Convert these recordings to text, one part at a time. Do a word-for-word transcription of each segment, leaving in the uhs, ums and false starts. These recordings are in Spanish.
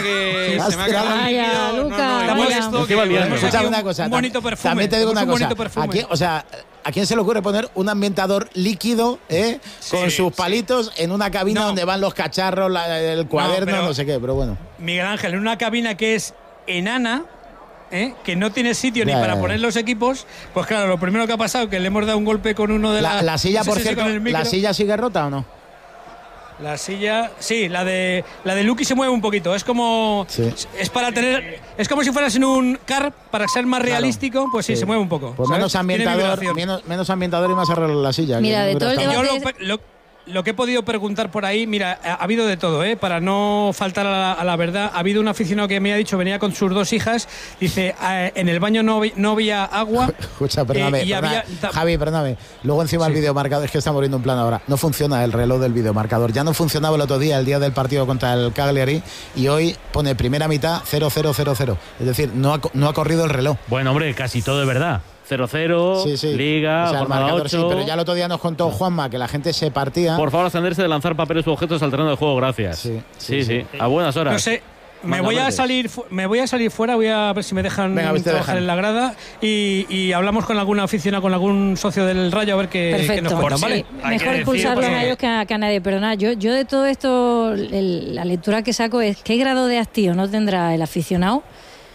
que sí, se me ha quedado vaya, líquido. Luca, no, no, vaya. molesto. Que va liando. Escucha una cosa. Un bonito perfume. También te digo una un cosa. bonito perfume. Aquí, o sea, ¿a quién se le ocurre poner un ambientador líquido eh, Sí, con sus sí. palitos en una cabina No. donde van los cacharros, la- el cuaderno, no, pero- sé qué? Pero bueno. Miguel Ángel, en una cabina que es enana, ¿eh? que no tiene sitio Ya, ni para ya, ya. poner los equipos, pues claro, lo primero que ha pasado es que le hemos dado un golpe con uno de La, la, la silla, no sé por si cierto, con el micro. ¿la silla sigue rota o no? La silla, sí, la de la de Lucky se mueve un poquito. Es como Sí. es para tener, es como si fueras en un car para ser más realístico, pues sí, Sí. se mueve un poco. Pues ¿sabes? menos Tiene ambientador, vibración. menos, menos ambientador y más arreglo la silla. Mira, que de no todo el hubiera estado- Yo debate- lo, lo- lo que he podido preguntar por ahí, mira, ha, ha habido de todo, ¿eh? Para no faltar a la, a la verdad. Ha habido un aficionado que me ha dicho, venía con sus dos hijas, dice, "Ah, en el baño no, vi- no había agua. Escucha, perdóname, eh, y perdona, había- ta- Javi, perdóname. Luego encima el Sí. videomarcador, es que estamos viendo un plan ahora. No funciona el reloj del videomarcador. Ya no funcionaba el otro día, el día del partido contra el Cagliari, y hoy pone primera mitad cero cero cero cero. Es decir, no ha, co- no ha corrido el reloj. Bueno, hombre, casi todo es verdad. cero cero, Sí, sí. Liga, O sea, el jornada marcador ocho. sí, pero ya el otro día nos contó Juanma que la gente se partía. Por favor, abstenerse de lanzar papeles u objetos al terreno de juego, gracias. Sí, sí, sí, sí. A buenas horas. No sé. Me Manda voy a verdes. salir fu- me voy a salir fuera, voy a ver si me dejan Venga, a ver si te trabajar dejan. en la grada y, y hablamos con alguna oficina, con algún socio del Rayo a ver qué, qué nos Perfecto. cuentan, Sí, ¿vale? Hay que mejor decir, pulsarlos porque- a ellos que a, que a nadie. Perdona, yo, yo de todo esto, el- la lectura que saco es qué grado de hastío no tendrá el aficionado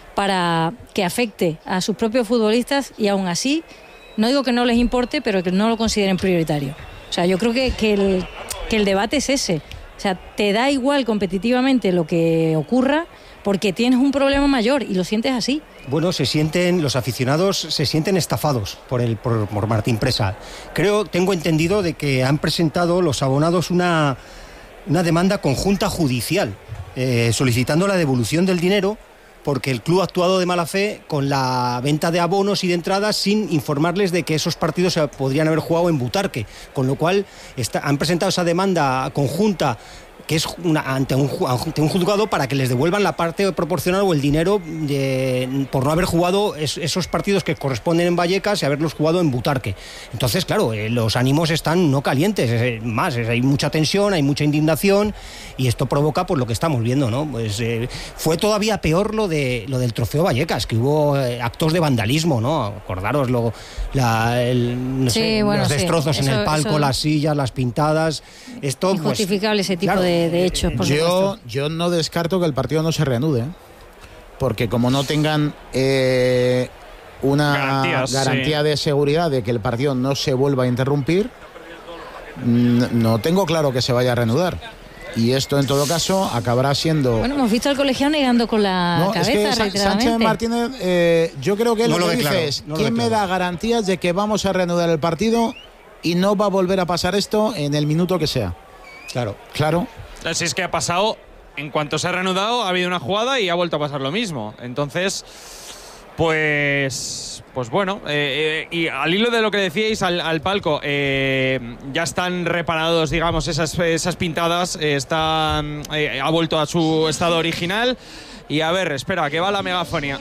para que afecte a sus propios futbolistas y aún así, no digo que no les importe, pero que no lo consideren prioritario. O sea, yo creo que, que, el, que el debate es ese. O sea, te da igual competitivamente lo que ocurra porque tienes un problema mayor y lo sientes así. Bueno, se sienten, los aficionados se sienten estafados por el por, por Martín Presa. Creo, tengo entendido de que han presentado los abonados una, una demanda conjunta judicial eh, solicitando la devolución del dinero porque el club ha actuado de mala fe con la venta de abonos y de entradas sin informarles de que esos partidos se podrían haber jugado en Butarque, con lo cual está, han presentado esa demanda conjunta que es una, ante, un, ante un juzgado para que les devuelvan la parte proporcional o el dinero de, por no haber jugado es, esos partidos que corresponden en Vallecas y haberlos jugado en Butarque. Entonces, claro, eh, los ánimos están no calientes, es, más, es, hay mucha tensión, hay mucha indignación y esto provoca pues lo que estamos viendo, ¿no? Pues eh, fue todavía peor lo de lo del trofeo Vallecas, que hubo eh, actos de vandalismo, ¿no? Acordaros luego la, el, no Sí, sé, bueno, los sí. destrozos en Eso- el palco, eso- las sillas, las pintadas. Esto pues, Injustificable ese tipo claro, de, de hechos, por yo, supuesto. yo no descarto que el partido no se reanude, ¿eh? Porque como no tengan eh, una Garantías, garantía sí. de seguridad de que el partido no se vuelva a interrumpir, n- no tengo claro que se vaya a reanudar. Y esto en todo caso acabará siendo... Bueno, hemos visto al colegiado negando con la No, es cabeza que Sa- reiteradamente. Sánchez Martínez, eh, yo creo que No lo lo que ve dice claro, es, no lo ¿quién ve me claro. da garantías de que vamos a reanudar el partido y no va a volver a pasar esto en el minuto que sea? claro. Claro. Si es que ha pasado, en cuanto se ha reanudado, ha habido una jugada y ha vuelto a pasar lo mismo. Entonces, pues. Pues bueno, eh, eh, y al hilo de lo que decíais al, al palco, eh, ya están reparados, digamos, esas, esas pintadas, eh, están, eh, ha vuelto a su estado original. Y a ver, espera, que va la megafonía.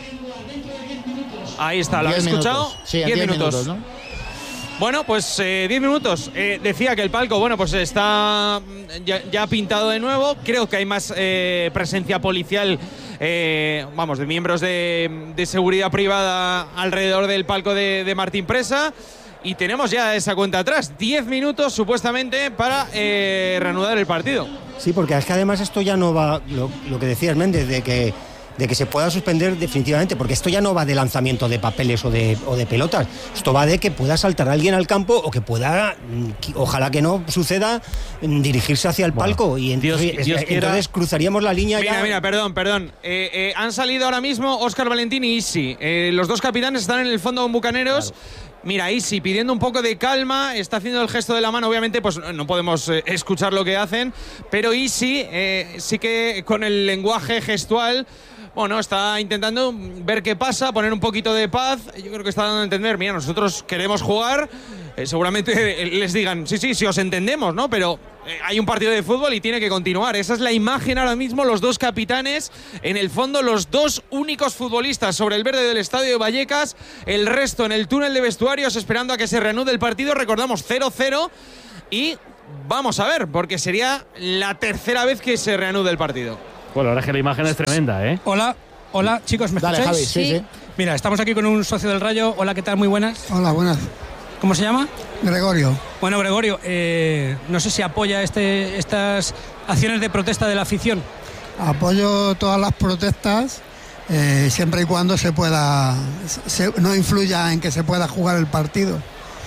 Ahí está, ¿la Diez habéis escuchado? minutos. Sí, en Diez diez minutos. minutos, ¿no? Bueno, pues eh, diez minutos. Eh, decía que el palco, bueno, pues está ya, ya pintado de nuevo. Creo que hay más eh, presencia policial, eh, vamos, de miembros de, de seguridad privada alrededor del palco de, de Martín Presa. Y tenemos ya esa cuenta atrás. Diez minutos supuestamente para eh, reanudar el partido. Sí, porque es que además esto ya no va, lo, lo que decías Méndez, de que, de que se pueda suspender definitivamente, porque esto ya no va de lanzamiento de papeles o de, o de pelotas, esto va de que pueda saltar alguien al campo o que pueda, ojalá que no suceda, dirigirse hacia el Bueno, palco y Dios- entonces, Dios quiera- entonces cruzaríamos la línea Mira, ya. mira, perdón, perdón. Eh, eh, han salido ahora mismo Óscar Valentín y Isi. Eh, los dos capitanes están en el fondo con Bucaneros. Mira, Isi pidiendo un poco de calma, está haciendo el gesto de la mano, obviamente pues no podemos eh, escuchar lo que hacen, pero Isi eh, sí que con el lenguaje gestual, bueno, está intentando ver qué pasa, poner un poquito de paz. Yo creo que está dando a entender, mira, nosotros queremos jugar, eh, seguramente les digan, sí, sí, sí os entendemos, ¿no? Pero eh, hay un partido de fútbol y tiene que continuar. Esa es la imagen ahora mismo, los dos capitanes, en el fondo los dos únicos futbolistas sobre el verde del estadio de Vallecas, el resto en el túnel de vestuarios esperando a que se reanude el partido. Recordamos cero cero y vamos a ver, porque sería la tercera vez que se reanude el partido. Bueno, la verdad es que la imagen es tremenda, ¿eh? Hola, hola, chicos, ¿me Dale, escucháis? Javi, sí, sí. Mira, estamos aquí con un socio del Rayo. Hola, ¿qué tal? Muy buenas. Hola, buenas. ¿Cómo se llama? Gregorio. Bueno, Gregorio, eh, no sé si apoya este, estas acciones de protesta de la afición. Apoyo todas las protestas eh, siempre y cuando se pueda, se, no influya en que se pueda jugar el partido.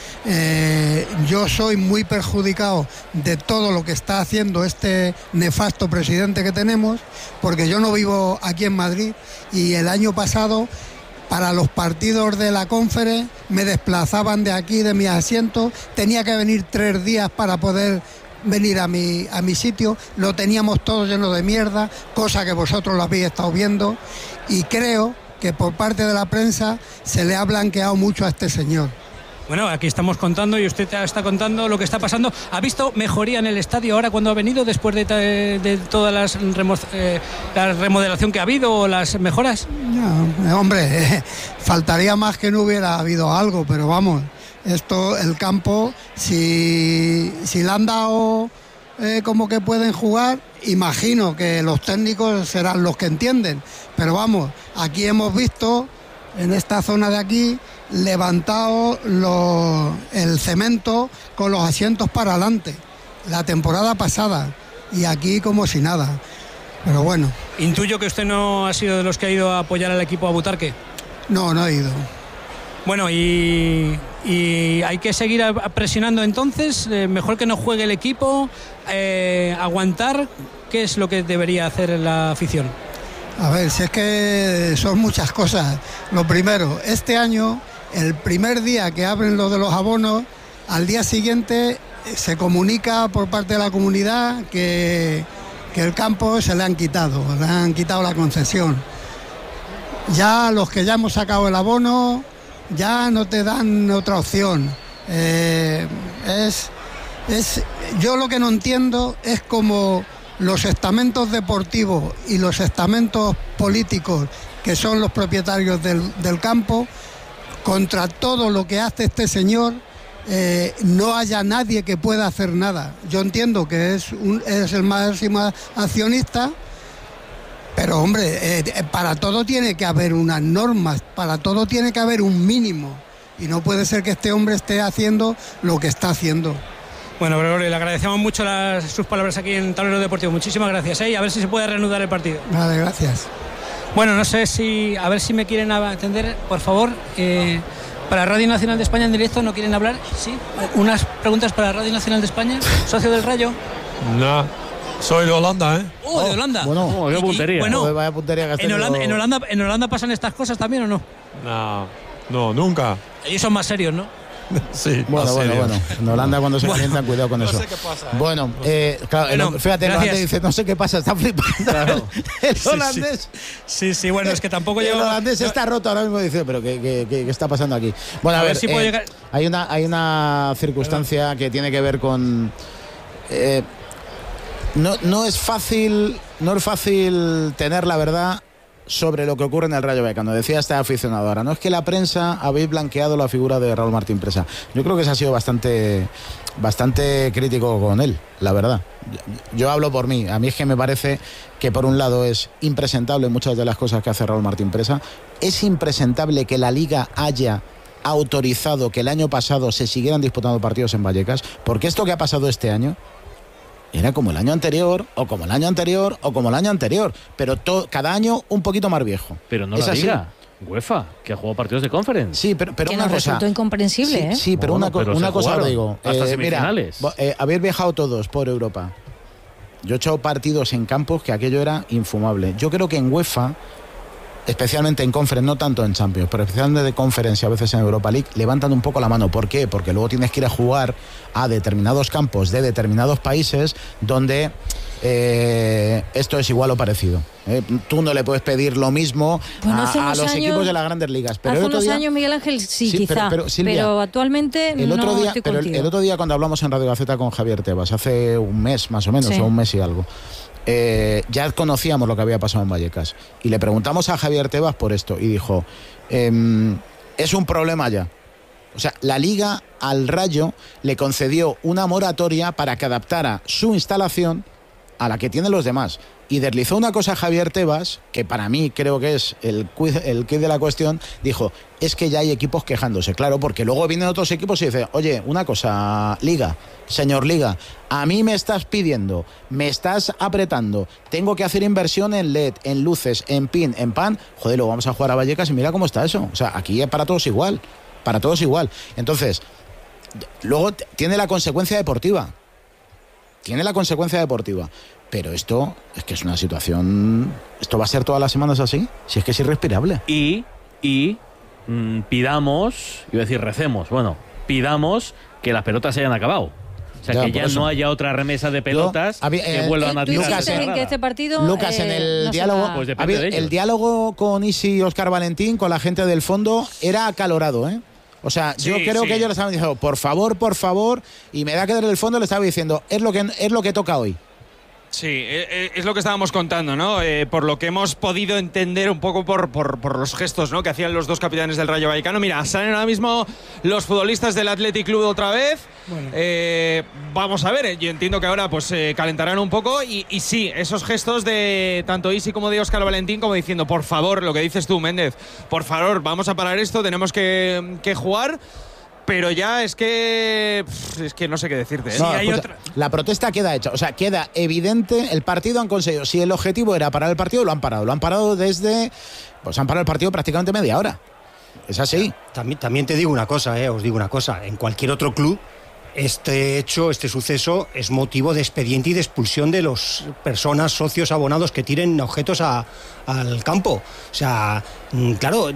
Eh, yo soy muy perjudicado de todo lo que está haciendo este nefasto presidente que tenemos, porque yo no vivo aquí en Madrid y el año pasado para los partidos de la Conference me desplazaban de aquí, de mi asiento, tenía que venir tres días para poder venir a mi, a mi sitio, lo teníamos todo lleno de mierda, cosa que vosotros lo habéis estado viendo, y creo que por parte de la prensa se le ha blanqueado mucho a este señor. Bueno, aquí estamos contando y usted está contando lo que está pasando. ¿Ha visto mejoría en el estadio ahora cuando ha venido después de, de toda las remo, eh, la remodelación que ha habido o las mejoras? No, hombre, eh, faltaría más que no hubiera habido algo, pero vamos, esto, el campo, si, si le han dado eh, como que pueden jugar, imagino que los técnicos serán los que entienden, pero vamos, aquí hemos visto, en esta zona de aquí, levantado lo, el cemento con los asientos para adelante la temporada pasada y aquí como si nada, pero bueno. Intuyo que usted no ha sido de los que ha ido a apoyar al equipo a Butarque. No, no he ido. Bueno, y, y hay que seguir presionando entonces, eh, mejor que no juegue el equipo, eh, aguantar. ¿Qué es lo que debería hacer la afición? A ver, si es que son muchas cosas. Lo primero, este año, el primer día que abren lo de los abonos, al día siguiente se comunica por parte de la comunidad que, que el campo se le han quitado, le han quitado la concesión. Ya los que ya hemos sacado el abono, ya no te dan otra opción. Eh, es, es, yo lo que no entiendo es como los estamentos deportivos y los estamentos políticos, que son los propietarios del, del campo, contra todo lo que hace este señor, eh, no haya nadie que pueda hacer nada. Yo entiendo que es, un, es el máximo accionista, pero hombre, eh, para todo tiene que haber unas normas, para todo tiene que haber un mínimo, y no puede ser que este hombre esté haciendo lo que está haciendo. Bueno, Gregorio, le agradecemos mucho las, sus palabras aquí en Tablero Deportivo. Muchísimas gracias, ¿eh? Y a ver si se puede reanudar el partido. Vale, gracias. Bueno, no sé si, a ver si me quieren atender, por favor. Eh, para Radio Nacional de España en directo, ¿no quieren hablar? Sí. Unas preguntas para Radio Nacional de España, socio del Rayo. No, soy de Holanda, ¿eh? Oh, de Holanda. Bueno, oh, qué puntería. Y, bueno, vaya puntería que has en, tenido. Holanda, en, Holanda, ¿En Holanda pasan estas cosas también o no? No, no, nunca. Ellos son más serios, ¿no? Sí, Bueno, más bueno, serio. bueno. En Holanda cuando se Bueno, calientan, cuidado con no eso. sé qué pasa, ¿eh? Bueno, eh, claro, el- Bueno, fíjate, el gracias. holandés dice, no sé qué pasa, está flipando. Claro. El Sí, holandés, Sí, sí, bueno, es que tampoco el yo... holandés está roto ahora mismo, dice, pero ¿qué, qué, qué- qué está pasando aquí? Bueno, a, A ver ver, si puedo eh, llegar- hay, una, hay una circunstancia que tiene que ver con... eh, no, no es fácil, no es fácil tener la verdad sobre lo que ocurre en el Rayo Vallecano. Decía este aficionado ahora, no es que la prensa habéis blanqueado la figura de Raúl Martín Presa. Yo creo que se ha sido bastante, bastante crítico con él, la verdad. Yo, yo hablo por mí. A mí es que me parece que por un lado es impresentable muchas de las cosas que hace Raúl Martín Presa. Es impresentable que la Liga haya autorizado que el año pasado se siguieran disputando partidos en Vallecas, porque esto que ha pasado este año era como el año anterior, o como el año anterior, o como el año anterior, pero to- cada año un poquito más viejo. Pero no Es la así. Liga, UEFA, que ha jugado partidos de Conference. Sí, pero, pero que una nos cosa... resultó incomprensible, Sí, ¿eh? sí, pero Bueno, una, co- pero una se cosa os jugaron digo. hasta mira, semifinales. vo- eh, habéis viajado todos por Europa. Yo he echado partidos en campos que aquello era infumable. Yo creo que en UEFA, especialmente en Conference, no tanto en Champions, pero especialmente de Conference y a veces en Europa League, levantan un poco la mano. ¿Por qué? Porque luego tienes que ir a jugar a determinados campos de determinados países donde eh, esto es igual o parecido. ¿eh? Tú no le puedes pedir lo mismo Bueno, a, hace a unos los años- equipos de las grandes ligas. Pero Hace el otro unos día- años, Miguel Ángel, sí, Sí, quizá. pero- pero, Silvia, actualmente El otro, no día, estoy pero el, contigo. el otro día cuando hablamos en Radio Gaceta con Javier Tebas, hace un mes más o menos, Sí. o un mes y algo, eh, ya conocíamos lo que había pasado en Vallecas. Y le preguntamos a Javier Tebas por esto y dijo, em, es un problema ya. O sea, la Liga al Rayo le concedió una moratoria para que adaptara su instalación a la que tienen los demás. Y deslizó una cosa Javier Tebas, que para mí creo que es el quiz, el quiz de la cuestión, dijo, es que ya hay equipos quejándose, claro, porque luego vienen otros equipos y dicen, oye, una cosa, Liga, señor Liga, a mí me estás pidiendo, me estás apretando, tengo que hacer inversión en L E D, en luces, en pin, en pan, joder, lo vamos a jugar a Vallecas y mira cómo está eso, o sea, aquí es para todos igual, para todos igual. Entonces, luego tiene la consecuencia deportiva, tiene la consecuencia deportiva. Pero esto es que es una situación... ¿Esto va a ser todas las semanas así? Si es que es irrespirable. Y, y mmm, pidamos, iba a decir recemos, bueno, pidamos que las pelotas se hayan acabado. O sea, ya, que ya no haya otra remesa de pelotas Yo, había, eh, que vuelvan a tirar. Lucas, en que este partido, Lucas, eh, en el no diálogo... Pues había, de el diálogo con Isi y Óscar Valentín, con la gente del fondo, era acalorado, ¿eh? O sea, sí, yo creo sí. que ellos le estaban diciendo, por favor, por favor, y me da que desde el fondo le estaba diciendo, es lo que, es lo que toca hoy. Sí, es lo que estábamos contando, ¿no? Eh, por lo que hemos podido entender un poco por, por, por los gestos, ¿no?, que hacían los dos capitanes del Rayo Vallecano. Mira, salen ahora mismo los futbolistas del Athletic Club otra vez. Bueno. Eh, vamos a ver, yo entiendo que ahora pues eh, calentarán un poco y, y sí, esos gestos de tanto Isi como de Óscar Valentín como diciendo, por favor, lo que dices tú, Méndez, por favor, vamos a parar esto, tenemos que, que jugar. Pero ya es que es que no sé qué decirte, ¿eh? No, sí, hay pues, otra... La protesta queda hecha, o sea, queda evidente, el partido han conseguido, si el objetivo era parar el partido, lo han parado, lo han parado desde, pues han parado el partido prácticamente media hora. Es así. También, también te digo una cosa, eh, os digo una cosa, en cualquier otro club este hecho, este suceso es motivo de expediente y de expulsión de las personas, socios, abonados que tiren objetos a, al campo. O sea, claro,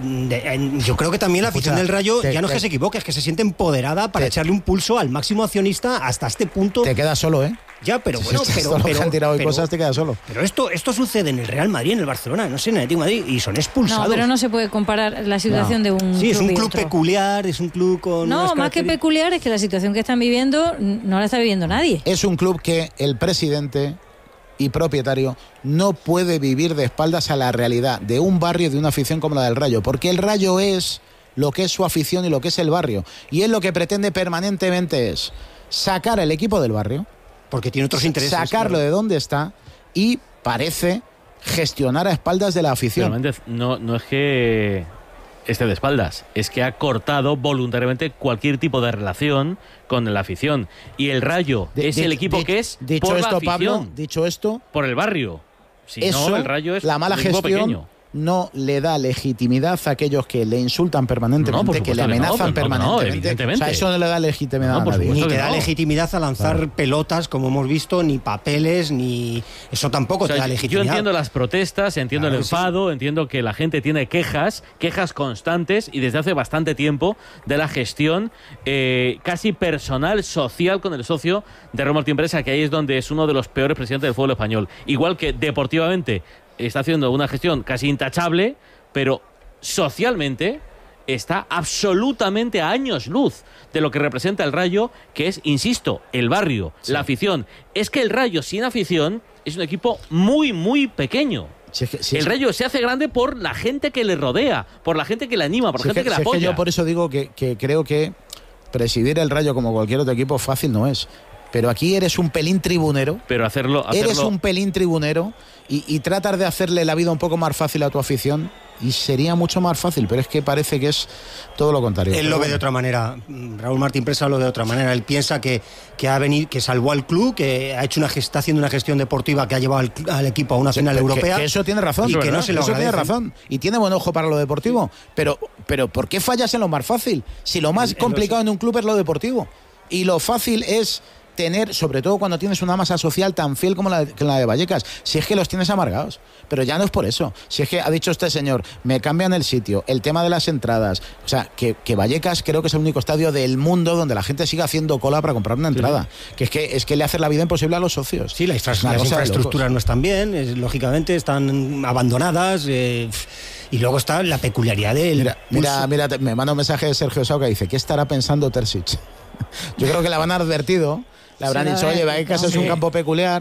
yo creo que también la afición del Rayo te, ya no es que se equivoque, es que se siente empoderada para te, echarle un pulso al máximo accionista hasta este punto. Te quedas solo, ¿eh? Ya, pero si bueno, si pero, pero, pero, que han tirado pero, cosas, te quedas solo. Pero esto, esto sucede en el Real Madrid, en el Barcelona, no sé, en el Atlético de Madrid, y son expulsados. No, pero no se puede comparar la situación no. de un Sí, club es un club otro. peculiar, es un club con... No, más que peculiar es que la situación que están viviendo no la está viviendo nadie. Es un club que el presidente y propietario no puede vivir de espaldas a la realidad de un barrio y de una afición como la del Rayo, porque el Rayo es lo que es su afición y lo que es el barrio, y él lo que pretende permanentemente es sacar al equipo del barrio, porque tiene otros intereses, sacarlo claro. de donde está, y parece gestionar a espaldas de la afición. Pero Méndez, no, no es que esté de espaldas, es que ha cortado voluntariamente cualquier tipo de relación con la afición, y el Rayo de, es de, el equipo de, que es dicho por esto, la afición, Pablo, dicho esto, por el barrio. Si eso, no, el Rayo es la mala un equipo gestión pequeño. No le da legitimidad a aquellos que le insultan permanentemente, no, que le amenazan no, permanentemente. No, no, o sea, eso no le da legitimidad a nadie. Ni te da legitimidad a lanzar claro. pelotas, como hemos visto, ni papeles, ni... Eso tampoco o sea, te da legitimidad. Yo entiendo las protestas, entiendo claro, el enfado, sí. entiendo que la gente tiene quejas, quejas constantes, y desde hace bastante tiempo, de la gestión eh, casi personal, social, con el socio de Raúl Martín Presa, que ahí es donde es uno de los peores presidentes del fútbol español. Igual que deportivamente está haciendo una gestión casi intachable, pero socialmente está absolutamente a años luz de lo que representa el Rayo, que es, insisto, el barrio, sí. la afición. Es que el Rayo sin afición es un equipo muy, muy pequeño. Si es que, si el Rayo se hace grande por la gente que le rodea, por la gente que le anima, por la si gente es que, que le apoya. Es que yo por eso digo que, que creo que presidir el Rayo como cualquier otro equipo fácil no es. Pero aquí eres un pelín tribunero. Pero hacerlo... hacerlo... Eres un pelín tribunero y, y tratar de hacerle la vida un poco más fácil a tu afición, y sería mucho más fácil, pero es que parece que es todo lo contrario. Él lo ve de otra manera. Raúl Martín Presa lo ve de otra manera. Él piensa que, que ha venido, que salvó al club, que ha hecho una está haciendo una gestión deportiva que ha llevado al, al equipo a una final que, europea. Que eso tiene razón. Y que no se lo Eso tiene razón. Y tiene buen ojo para lo deportivo. Pero, pero ¿por qué fallas en lo más fácil? Si lo más complicado en un club es lo deportivo. Y lo fácil es tener, sobre todo cuando tienes una masa social tan fiel como la, la de Vallecas, si es que los tienes amargados, pero ya no es por eso, si es que ha dicho este señor, me cambian el sitio, el tema de las entradas, o sea, que, que Vallecas creo que es el único estadio del mundo donde la gente sigue haciendo cola para comprar una entrada, sí. que es que es que le hace la vida imposible a los socios. Sí, la infra- las infraestructuras no están bien, es, lógicamente están abandonadas, eh, y luego está la peculiaridad de... Mira, mira, mira, me manda un mensaje de Sergio Sauca, dice, ¿qué estará pensando Terzic? Yo creo que la van a advertido. Le habrán sí, dicho, oye, Vallecas es un campo peculiar.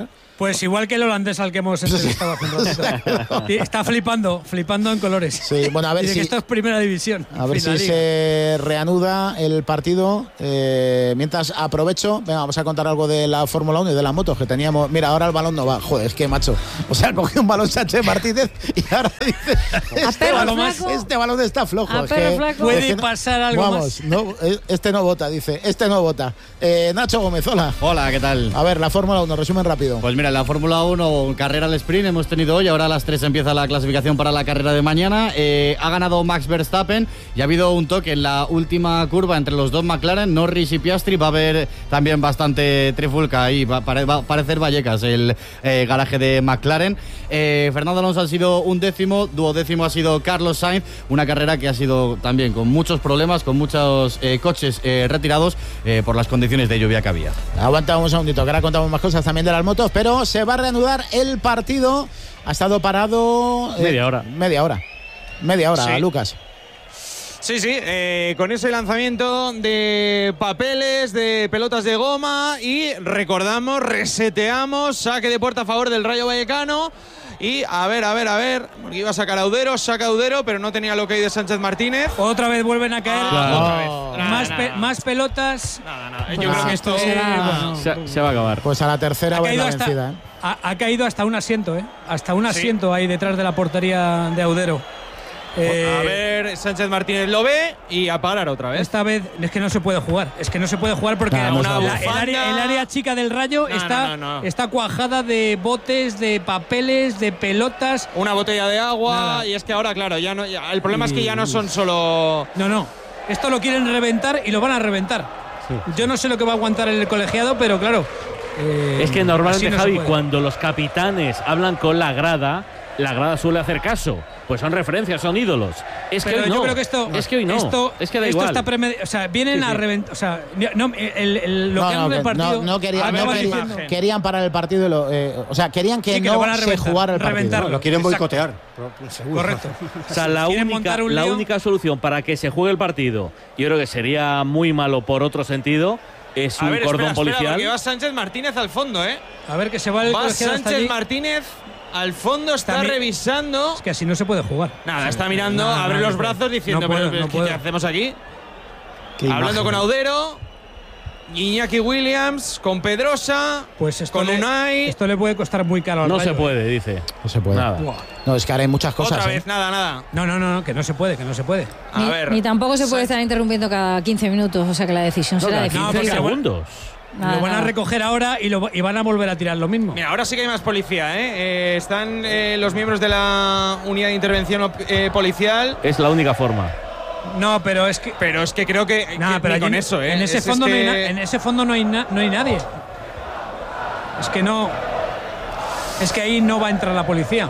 Pues igual que el holandés al que hemos entrevistado hace un ratito. Está flipando, flipando en colores. Sí, bueno, a ver Dice si que esto es primera división. A ver si se reanuda el partido. Eh, mientras aprovecho, venga, vamos a contar algo de la Fórmula uno y de las motos que teníamos. Mira, ahora el balón no va. Joder, es que macho. O sea, cogió un balón Sánchez Martínez y ahora dice: este balón, este balón está flojo. Es que, puede es que no, pasar algo vamos, más. No, este no vota, dice. Este no vota. Eh, Nacho Gómez, hola. Hola, ¿qué tal? A ver, la Fórmula uno, resumen rápido. Pues mira, la Fórmula uno, carrera al sprint hemos tenido hoy, ahora a las tres empieza la clasificación para la carrera de mañana. Eh, ha ganado Max Verstappen y ha habido un toque en la última curva entre los dos McLaren, Norris y Piastri. Va a haber también bastante trifulca ahí, va, va a parecer Vallecas el eh, garaje de McLaren. Eh, Fernando Alonso ha sido un décimo, duodécimo ha sido Carlos Sainz, una carrera que ha sido también con muchos problemas, con muchos eh, coches eh, retirados eh, por las condiciones de lluvia que había. Aguanta un segundito, que ahora contamos más cosas también de las motos, pero se va a reanudar el partido. Ha estado parado eh, media hora. Media hora. Media hora, sí. Lucas. Sí, sí, eh, con ese lanzamiento de papeles, de pelotas de goma y recordamos, reseteamos, saque de puerta a favor del Rayo Vallecano. Y a ver, a ver, a ver, porque iba a sacar a Audero, saca a Audero, pero no tenía lo que hay de Sánchez Martínez. Otra vez vuelven a caer. Ah, otra no. vez. Nada, más, nada. Pe más pelotas. Nada, nada. Yo pues creo que esto eh, bueno. se, se va a acabar. Pues a la tercera va la hasta, vencida. ¿eh? ha, ha caído hasta un asiento, ¿eh? Hasta un asiento sí. ahí detrás de la portería de Audero. Eh, a ver, Sánchez Martínez lo ve y a parar otra vez. Esta vez es que no se puede jugar. Es que no se puede jugar porque no, la, no la, el, área, el área chica del Rayo no, está, no, no, no. está cuajada de botes, de papeles, de pelotas. Una botella de agua. Nada. Y es que ahora, claro, ya no. Ya, el problema es que ya no son solo. No, no. Esto lo quieren reventar y lo van a reventar. Sí. Yo no sé lo que va a aguantar el colegiado, pero claro. Eh, es que normalmente, no Javi, cuando los capitanes hablan con la grada, la grada suele hacer caso. Pues son referencias, son ídolos. Es pero que hoy yo no. creo que esto, es que hoy no. Esto, es que da esto igual. Está premedi- o sea, vienen sí, sí. a reventar. O sea, no, el, el, lo no, que no, han repartido. No, no querían, no querían, querían parar el partido. Lo, eh, o sea, querían que, sí, que no se jugara el partido. No, lo quieren boicotear. Seguro. Correcto. O sea, la única, la única solución para que se juegue el partido, yo creo que sería muy malo por otro sentido, es a un ver, cordón espera, policial. Espera, porque va Sánchez Martínez al fondo, ¿eh? A ver que se va el va Sánchez Sánchez Martínez. Al fondo está, está revisando. Es que así no se puede jugar. Nada, está mirando, no, abre no, los no brazos puedo. diciendo, no puedo, pero no ¿qué puedo. hacemos aquí? Qué Hablando imagen. con Audero, Iñaki Williams, con Pedrosa, pues esto con le, Unai. Esto le puede costar muy caro al No Rayo, se puede, ¿eh? dice. No se puede. Nada. No, es que ahora hay muchas cosas. Otra ¿eh? vez, nada, nada. No, no, no, no, que no se puede, que no se puede. A ni, ver. Ni tampoco se puede estar interrumpiendo cada quince minutos, o sea que la decisión no, será no, definitiva. quince segundos. Nada, lo van nada. a recoger ahora y, lo, y van a volver a tirar lo mismo. Mira, ahora sí que hay más policía, ¿eh? eh están eh, los miembros de la unidad de intervención eh, policial. Es la única forma. No, pero es que, pero es que creo que, nah, que pero ni con allí, eso, ¿eh? En ese es fondo este... no hay, na, en ese fondo no hay, na, no hay nadie. Es que no. Es que ahí no va a entrar la policía.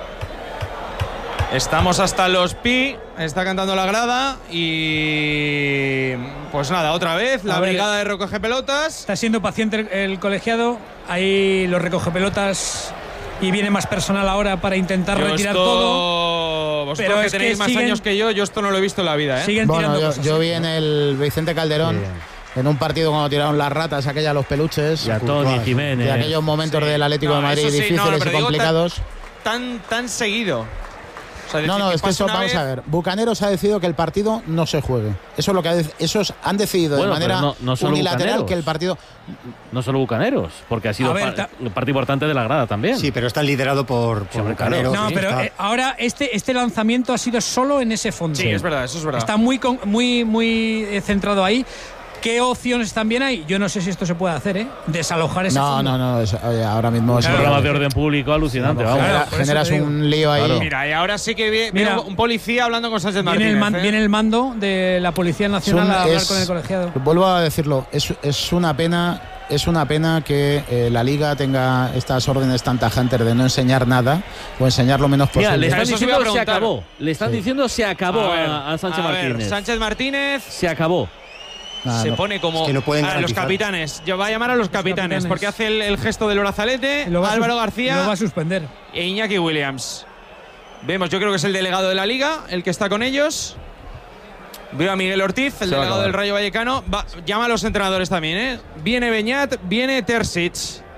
Estamos hasta los pi, está cantando la grada y pues nada, otra vez la ver, brigada de recoge pelotas. Está siendo paciente el, el colegiado, ahí los recoge pelotas y viene más personal ahora para intentar yo retirar esto, todo. Vosotros pero que es tenéis que más siguen, años que yo, yo esto no lo he visto en la vida, ¿eh? Siguen bueno, tirando yo, cosas, yo ¿sí? vi en el Vicente Calderón. Sí. En un partido cuando tiraron las ratas, aquellas los peluches. Y a Tony Jiménez. De aquellos momentos sí. del Atlético no, de Madrid sí, no, difíciles y complicados. Tan, tan, tan seguido. O sea, no, no, que es que eso, vamos vez... a ver. Bucaneros ha decidido que el partido no se juegue. Eso es lo que ha de, esos han decidido bueno, de manera no, no unilateral Bucaneros. que el partido. No solo Bucaneros, porque ha sido ver, pa parte importante de la grada también. Sí, pero está liderado por, por sí, Bucaneros. No, sí, pero está... eh, ahora este, este lanzamiento ha sido solo en ese fondo. Sí, sí, es verdad, eso es verdad. Está muy, muy, muy centrado ahí. ¿Qué opciones también hay? Yo no sé si esto se puede hacer, ¿eh? Desalojar ese no, fondo. No, no, no. Oye, ahora mismo un es programa de orden público alucinante. No, vamos. genera, claro, generas un lío ahí. Claro. Mira, y ahora sí que viene, viene Mira, un policía hablando con Sánchez Martínez. Martínez. Viene el, man, ¿eh? viene el mando de la Policía Nacional un, a hablar es, con el colegiado. Vuelvo a decirlo, es, es una pena. Es una pena que eh, la Liga tenga estas órdenes tan tajantes de no enseñar nada o enseñar lo menos posible. Mira, le están Eso diciendo se se acabó. Le están sí. diciendo se acabó a, ver, a, a Sánchez a Martínez. Ver, Sánchez Martínez se acabó. Nada, se no. pone como es que no pueden a los capitanes. Yo va a llamar a los, los capitanes, capitanes porque hace el, el gesto del brazalete. Álvaro García lo va a suspender. E Iñaki Williams. Vemos, yo creo que es el delegado de la Liga, el que está con ellos. Veo a Miguel Ortiz, el se delegado del Rayo Vallecano. Va, llama a los entrenadores también, ¿eh? Viene Beñat, viene Terzic.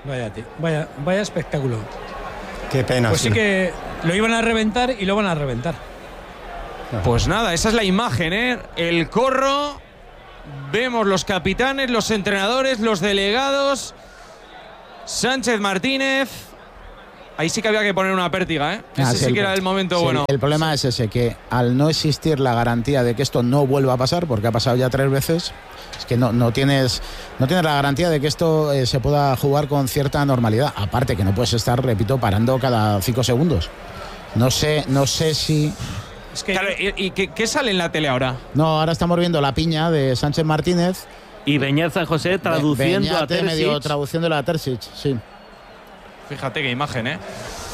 Vaya, tío, vaya, vaya espectáculo. Qué pena. Pues sí que lo iban a reventar y lo van a reventar. Pues nada, esa es la imagen, ¿eh? El corro, vemos los capitanes, los entrenadores, los delegados, Sánchez Martínez. Ahí sí que había que poner una pértiga, ¿eh? Ese Ah, sí, sí, sí el, que era el momento sí, bueno. El problema es ese, que al no existir la garantía de que esto no vuelva a pasar, porque ha pasado ya tres veces, es que no, no, tienes, no tienes la garantía de que esto eh, se pueda jugar con cierta normalidad. Aparte que no puedes estar, repito, parando cada cinco segundos. No sé, no sé si... Es que Claro, ¿y, y qué, qué sale en la tele ahora? No, ahora estamos viendo la piña de Sánchez Martínez. Y Beñat San José traduciendo Beñat a Terzic. medio traduciéndolo a Terzic, sí. Fíjate qué imagen, ¿eh?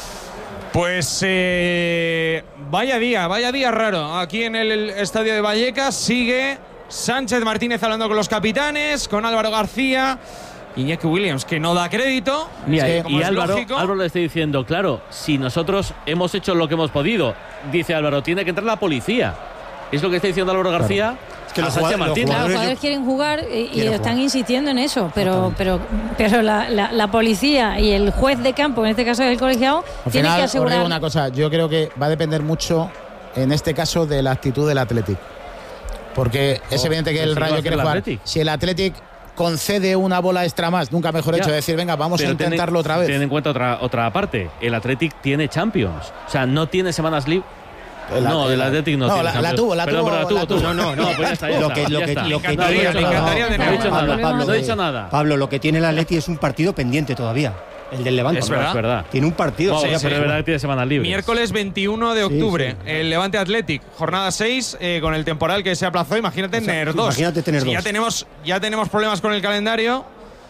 Pues eh, vaya día, vaya día raro. Aquí en el estadio de Vallecas sigue Sánchez Martínez hablando con los capitanes, con Álvaro García, Iñaki Williams, que no da crédito. Mira, Es que, como y es Álvaro, lógico, Álvaro le está diciendo, claro, si nosotros hemos hecho lo que hemos podido, dice Álvaro, tiene que entrar la policía. Es lo que está diciendo Álvaro García. Es que a los Sánchez jugadores- los Martínez. Los jugadores- jugadores quieren jugar y, y Quieren están jugar. insistiendo en eso, pero pero pero la, la, la policía y el juez de campo, en este caso es el colegiado, Al tiene final, que os digo asegurar. una cosa, yo creo que va a depender mucho, en este caso, de la actitud del Athletic. Porque es Oh, evidente que pero el si lo Rayo hace quiere el jugar. Athletic. Si el Athletic concede una bola extra más, nunca mejor Ya, hecho, decir, venga, vamos a pero ten en- intentarlo otra vez. Ten en cuenta otra, otra parte. El Athletic tiene Champions. O sea, no tiene semanas libres. El- No, el- el Athletic no, no, tiene la- la Champions. tuvo, la Perdón, tuvo, pero la tuvo, la tuvo. tuvo. No, no, no. pues ya está, ya Lo está, que- lo ya que- está. lo que Me encantaría, tiene- me encantaría no, tener- No he dicho Pablo, nada. Pablo, No he de- dicho nada. Pablo, lo que tiene el Atleti es un partido pendiente todavía. El del Levante. Es verdad. Es verdad. Tiene un partido. Wow, sí, pero sí. es verdad que tiene semanas libres. Miércoles veintiuno de octubre, Sí, sí. el Levante Athletic, jornada seis, eh, con el temporal que se aplazó. Imagínate O sea, tener dos. imagínate tener Si Ya dos. tenemos, ya tenemos problemas con el calendario.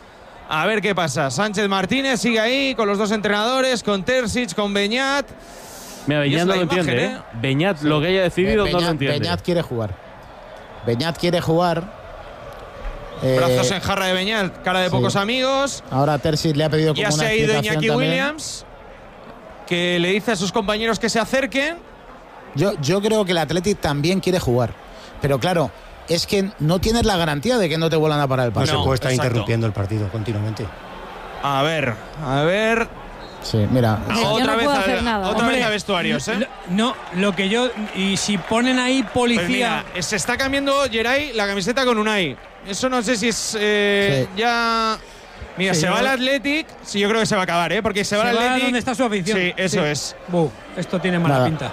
A ver qué pasa. Sánchez Martínez sigue ahí con los dos entrenadores, con Terzic, con Beñat. Mira, Y es Beñat no la lo imagen, entiende. ¿eh? ¿eh? Beñat, lo que haya decidido, no lo Beñat, entiende. Beñat quiere jugar. Beñat quiere jugar. Eh, Brazos en jarra de Beñat, cara de sí. pocos amigos. Ahora Terzic le ha pedido como Ya una se ha ido explicación Iñaki también. Williams, que le dice a sus compañeros que se acerquen. Yo, yo creo que el Athletic también quiere jugar. Pero claro, es que no tienes la garantía de que no te vuelvan a parar el No partido. se puede estar exacto. interrumpiendo el partido continuamente. A ver, a ver. Sí, mira. Yo no otra vez, puedo a, hacer nada. otra Hombre, vez a vestuarios, ¿eh? Lo- No, lo que yo. Y si ponen ahí Pues policía. mira, se está cambiando Geray la camiseta con Unai. Eso no sé si es eh, Sí. ya. Mira, Sí, se yo- va el Athletic. Sí, yo creo que se va a acabar, ¿eh? Porque se, se va el va Athletic. donde está su afición. Sí, eso Sí. es. Buh, esto tiene mala Nada. pinta.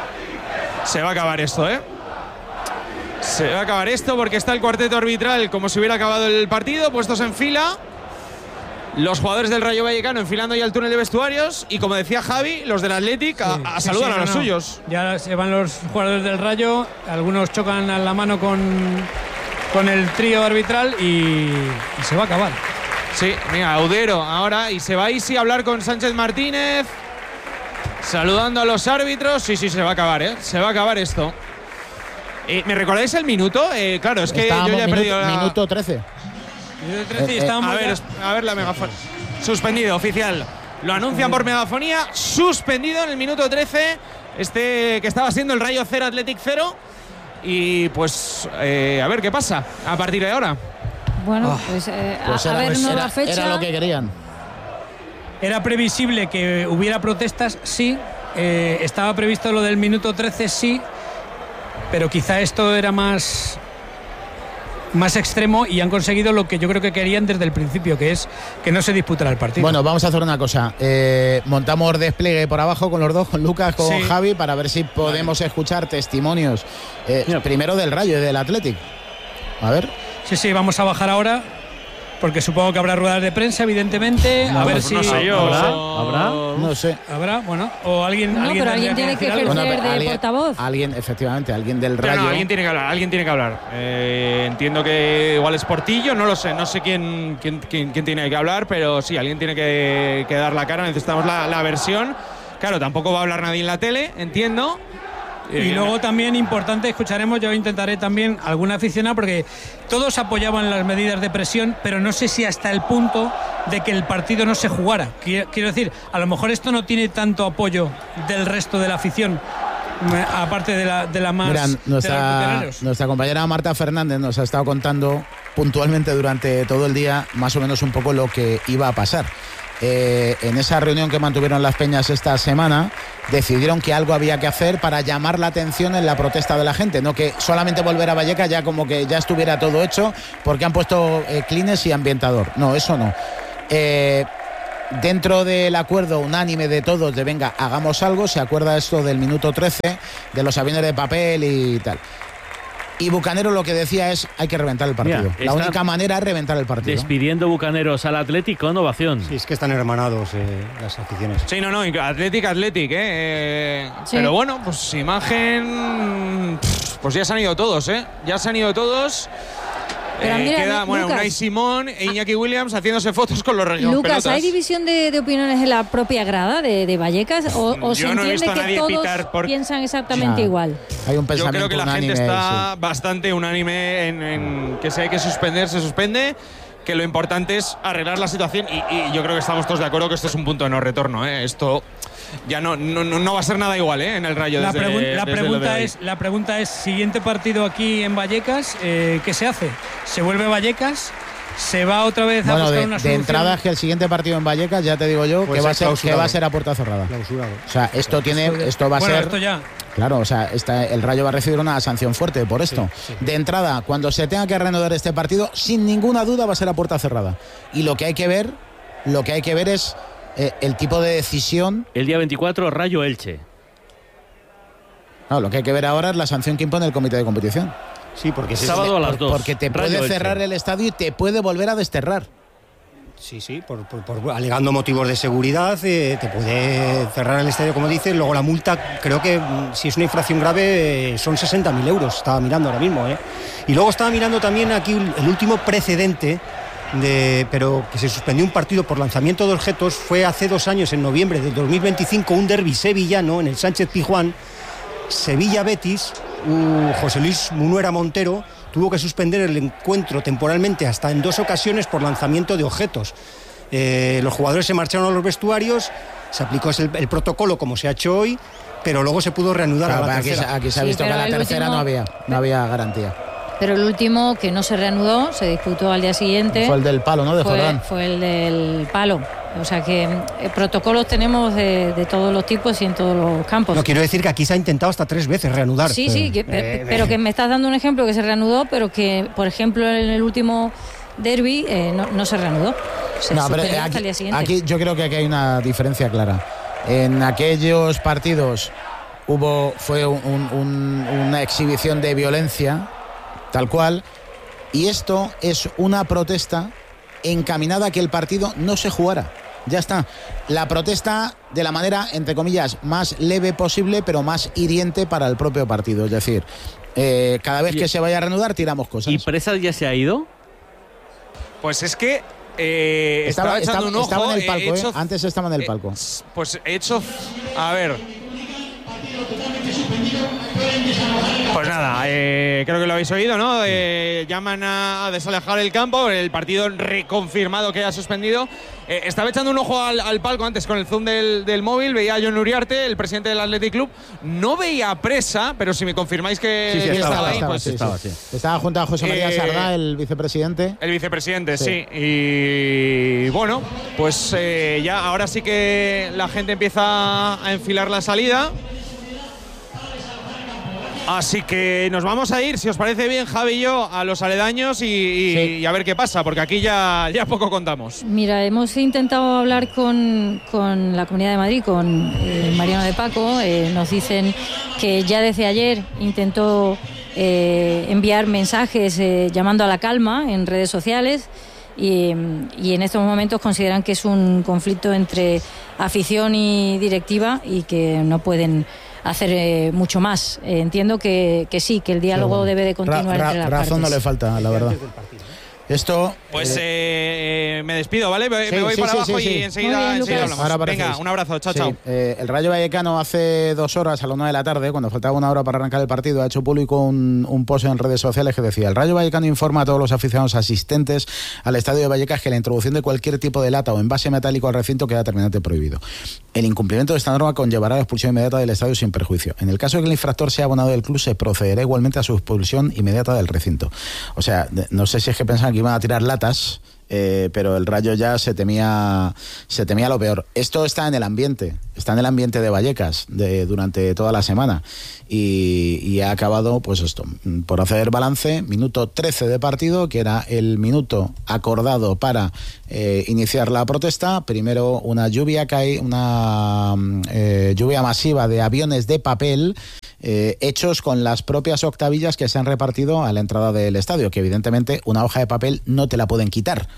Se va a acabar esto, ¿eh? Se va a acabar esto porque está el cuarteto arbitral como si hubiera acabado el partido, puestos en fila. Los jugadores del Rayo Vallecano enfilando ya el túnel de vestuarios. Y como decía Javi, los del Athletic a, Sí, a sí, saludar sí, a no, los no. suyos. Ya se van los jugadores del Rayo, algunos chocan a la mano con, con el trío arbitral y, y se va a acabar. Sí, mira, Audero ahora. Y se va Isi a hablar con Sánchez Martínez. Saludando a los árbitros. Sí, sí, se va a acabar, ¿eh? Se va a acabar esto. Eh, ¿Me recordáis el minuto? Eh, claro, es que Estábamos yo ya he minuto, perdido la... minuto trece. Minuto trece y Eh, eh, estábamos A ver, ya- es- a ver la megafonía. Suspendido, oficial. Lo anuncian por megafonía. Suspendido en el minuto trece. Este que estaba siendo el Rayo cero, Athletic cero. Y pues, eh, a ver qué pasa a partir de ahora. Bueno, Ah, pues, eh, Pues a, a era, ver pues nueva era- fecha. era lo que querían. Era previsible que hubiera protestas, sí. Eh, estaba previsto lo del minuto trece, sí. Pero quizá esto era más, más extremo y han conseguido lo que yo creo que querían desde el principio, que es que no se disputara el partido. Bueno, vamos a hacer una cosa. Eh, montamos despliegue por abajo con los dos, con Lucas, con Sí. Javi, para ver si podemos escuchar testimonios. eh, Mira. primero del Rayo y del Athletic. A ver. Sí, sí, vamos a bajar ahora, porque supongo que habrá ruedas de prensa, evidentemente. No, a ver pues si no sé yo. ¿Habrá? No. ¿Habrá? No sé. habrá, bueno, o alguien. No, pero alguien tendría tiene que decir algo. ejercer Bueno, pero de alguien- portavoz. Alguien, efectivamente, alguien del Ya, Rayo. no, alguien tiene que hablar, alguien tiene que hablar. Eh, entiendo que igual es Portillo, no lo sé, no sé quién, quién, quién, quién tiene que hablar, pero sí, alguien tiene que, que dar la cara, necesitamos la, la versión. Claro, tampoco va a hablar nadie en la tele, entiendo. Y luego también importante, escucharemos, yo intentaré también algún aficionado, porque todos apoyaban las medidas de presión, pero no sé si hasta el punto de que el partido no se jugara. Quiero quiero decir, a lo mejor esto no tiene tanto apoyo del resto de la afición aparte de la, de la más... Mira, nuestra, de nuestra compañera Marta Fernández nos ha estado contando puntualmente durante todo el día más o menos un poco lo que iba a pasar. Eh, en esa reunión que mantuvieron las peñas esta semana decidieron que algo había que hacer para llamar la atención en la protesta de la gente, no que solamente volver a Vallecas ya como que ya estuviera todo hecho porque han puesto eh, clines y ambientador. No, eso no. Eh, dentro del acuerdo unánime de todos de venga, hagamos algo, se acuerda esto del minuto trece, de los aviones de papel y tal. Y Bucanero lo que decía es hay que reventar el partido. Mira, la única manera es reventar el partido. Despidiendo Bucaneros al Atlético en ovación. Sí, es que están hermanados eh, las aficiones. Sí, no, no, Athletic, Athletic, ¿eh? eh sí. Pero bueno, pues imagen... Pues ya se han ido todos, ¿eh? Ya se han ido todos... Pero eh, mira, queda, bueno, Lucas, Unai Simón e Iñaki Williams haciéndose fotos con los regalos. Lucas, pelotas. ¿hay división de, de opiniones en la propia grada de, de Vallecas? ¿O, o se no entiende que todos por... piensan exactamente ah, igual? Hay un pensamiento Yo creo que la unánime, gente está sí. bastante unánime en, en que si hay que suspender, se suspende. Que lo importante es arreglar la situación y, y yo creo que estamos todos de acuerdo que esto es un punto de no retorno, ¿eh? Esto ya no, no, no va a ser nada igual, ¿eh? En el Rayo. La, desde, pregun la, desde pregunta es, la pregunta es, siguiente partido aquí en Vallecas, eh, ¿qué se hace? ¿Se vuelve Vallecas? ¿Se va otra vez a bueno, buscar de, una de solución? entrada es que el siguiente partido en Vallecas, ya te digo yo, pues que va, a ser, que va a ser a puerta cerrada. Clausurado. O sea, esto tiene, esto va a bueno, ser... Esto ya. Claro, o sea, esta, el Rayo va a recibir una sanción fuerte por esto. Sí, sí. De entrada, cuando se tenga que reanudar este partido, sin ninguna duda va a ser a puerta cerrada. Y lo que hay que ver, lo que hay que ver es eh, el tipo de decisión. El día veinticuatro, Rayo Elche. No, lo que hay que ver ahora es la sanción que impone el comité de competición. Sí, porque es sábado a las dos. Porque te Rayo puede cerrar Elche. el estadio y te puede volver a desterrar. Sí, sí, por, por, por alegando motivos de seguridad, eh, te puede cerrar el estadio, como dices. Luego la multa, creo que si es una infracción grave, eh, son sesenta mil euros. Estaba mirando ahora mismo, ¿eh? Y luego estaba mirando también aquí el último precedente, de, pero que se suspendió un partido por lanzamiento de objetos. Fue hace dos años, en noviembre del dos mil veinticinco, un derbi sevillano en el Sánchez Pizjuán, Sevilla-Betis. Uh, José Luis Munuera Montero tuvo que suspender el encuentro temporalmente hasta en dos ocasiones por lanzamiento de objetos. Eh, los jugadores se marcharon a los vestuarios, se aplicó el, el protocolo como se ha hecho hoy, pero luego se pudo reanudar Claro, a la aquí, tercera. aquí se ha Sí, visto que a la tercera último... no había, no había garantía. Pero el último, que no se reanudó, se disputó al día siguiente. Fue el del palo, ¿no? De fue, Jordán. fue el del palo. O sea que eh, protocolos tenemos de, de todos los tipos y en todos los campos. No, quiero decir que aquí se ha intentado hasta tres veces reanudar. Sí, sí, que, eh, pero eh. que me estás dando un ejemplo que se reanudó, pero que, por ejemplo, en el último derbi eh, no, no se reanudó. Se No, pero suspendió hasta aquí, el día siguiente. aquí yo creo que aquí hay una diferencia clara. En aquellos partidos hubo fue un, un, una exhibición de violencia, tal cual, y esto es una protesta encaminada a que el partido no se jugara. Ya está. La protesta de la manera, entre comillas, más leve posible, pero más hiriente para el propio partido. Es decir, eh, cada vez que se vaya a reanudar, tiramos cosas. ¿Y Presas ya se ha ido? Pues es que eh, estaba, estaba echando estaba, un ojo. estaba en el palco, hecho, ¿eh? Antes estaba en el palco. Eh, pues he hecho. A ver. Pues nada, eh, creo que lo habéis oído, ¿no? Eh, llaman a, a desalejar el campo, el partido reconfirmado que ha suspendido. Eh, estaba echando un ojo al, al palco antes con el zoom del, del móvil, veía a John Uriarte, el presidente del Athletic Club. No veía a Presa, pero si me confirmáis que, sí, sí, que estaba, estaba ahí, estaba, pues sí, estaba, sí. sí. Estaba junto a José María Eh, Sardá, el vicepresidente. El vicepresidente, sí. Sí. Y bueno, pues eh, ya ahora sí que la gente empieza a enfilar la salida. Así que nos vamos a ir, si os parece bien, Javi y yo, a los aledaños y, y, Sí. y a ver qué pasa, porque aquí ya, ya poco contamos. Mira, hemos intentado hablar con, con la Comunidad de Madrid, con eh, Mariano de Paco. Eh, nos dicen que ya desde ayer intentó eh, enviar mensajes eh, llamando a la calma en redes sociales y, y en estos momentos consideran que es un conflicto entre afición y directiva y que no pueden hacer eh, mucho más. Eh, entiendo que, que sí, que el diálogo Sí, bueno. debe de continuar Ra- ra- entre las razón partes. no le falta, la verdad. Esto. Pues eh, eh, me despido, ¿vale? Me, sí, me voy sí, para sí, abajo sí, y sí. enseguida, Muy bien, enseguida Lucas. hablamos. Ahora Venga, aparecéis. un abrazo, chao, Sí, chao. eh, el Rayo Vallecano hace dos horas, a la una de la tarde, cuando faltaba una hora para arrancar el partido, ha hecho público un, un post en redes sociales que decía: el Rayo Vallecano informa a todos los aficionados asistentes al estadio de Vallecas que la introducción de cualquier tipo de lata o envase metálico al recinto queda terminante prohibido. El incumplimiento de esta norma conllevará la expulsión inmediata del estadio sin perjuicio. En el caso de que el infractor sea abonado del club, se procederá igualmente a su expulsión inmediata del recinto. O sea, no sé si es que pensaban que iban a tirar latas, Eh, pero el Rayo ya se temía se temía lo peor. Esto está en el ambiente, está en el ambiente de Vallecas de, durante toda la semana y, y ha acabado, pues esto, por hacer balance, minuto trece de partido, que era el minuto acordado para eh, iniciar la protesta. Primero una lluvia cae, una eh, lluvia masiva de aviones de papel eh, hechos con las propias octavillas que se han repartido a la entrada del estadio, que evidentemente una hoja de papel no te la pueden quitar.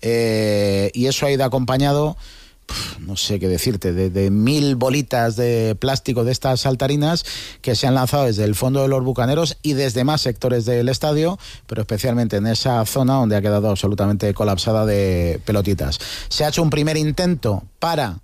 Eh, y eso ha ido acompañado, pf, no sé qué decirte, de, de mil bolitas de plástico de estas saltarinas que se han lanzado desde el fondo de los Bucaneros y desde más sectores del estadio, pero especialmente en esa zona donde ha quedado absolutamente colapsada de pelotitas. Se ha hecho un primer intento para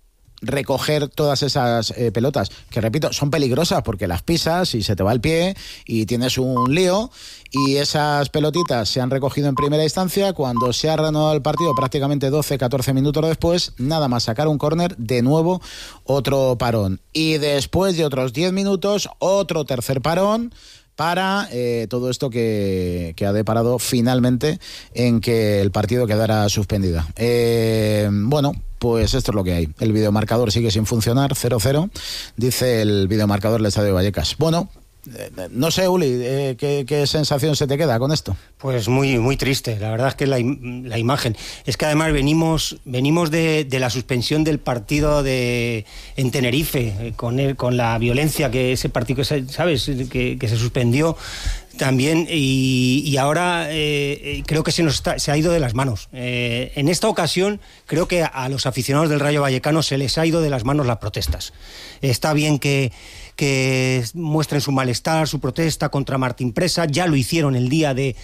recoger todas esas eh, pelotas, que repito, son peligrosas porque las pisas y se te va el pie y tienes un lío, y esas pelotitas se han recogido en primera instancia. Cuando se ha reanudado el partido prácticamente doce catorce minutos después, nada más sacar un córner, de nuevo otro parón, y después de otros diez minutos otro tercer parón para eh, todo esto que, que ha deparado finalmente en que el partido quedara suspendido. Eh, bueno, pues esto es lo que hay. El videomarcador sigue sin funcionar, cero cero, dice el videomarcador del Estadio de Vallecas. Bueno, eh, no sé, Uli, eh, ¿qué, ¿qué sensación se te queda con esto? Pues muy, muy triste, la verdad es que la, la imagen. Es que además venimos, venimos de, de la suspensión del partido de, en Tenerife, eh, con, el, con la violencia que ese partido, ¿sabes?, que, que se suspendió también, y, y ahora eh, creo que se nos está, se ha ido de las manos. Eh, en esta ocasión creo que a los aficionados del Rayo Vallecano se les ha ido de las manos las protestas. Está bien que, que muestren su malestar, su protesta contra Martín Presa, ya lo hicieron el día de,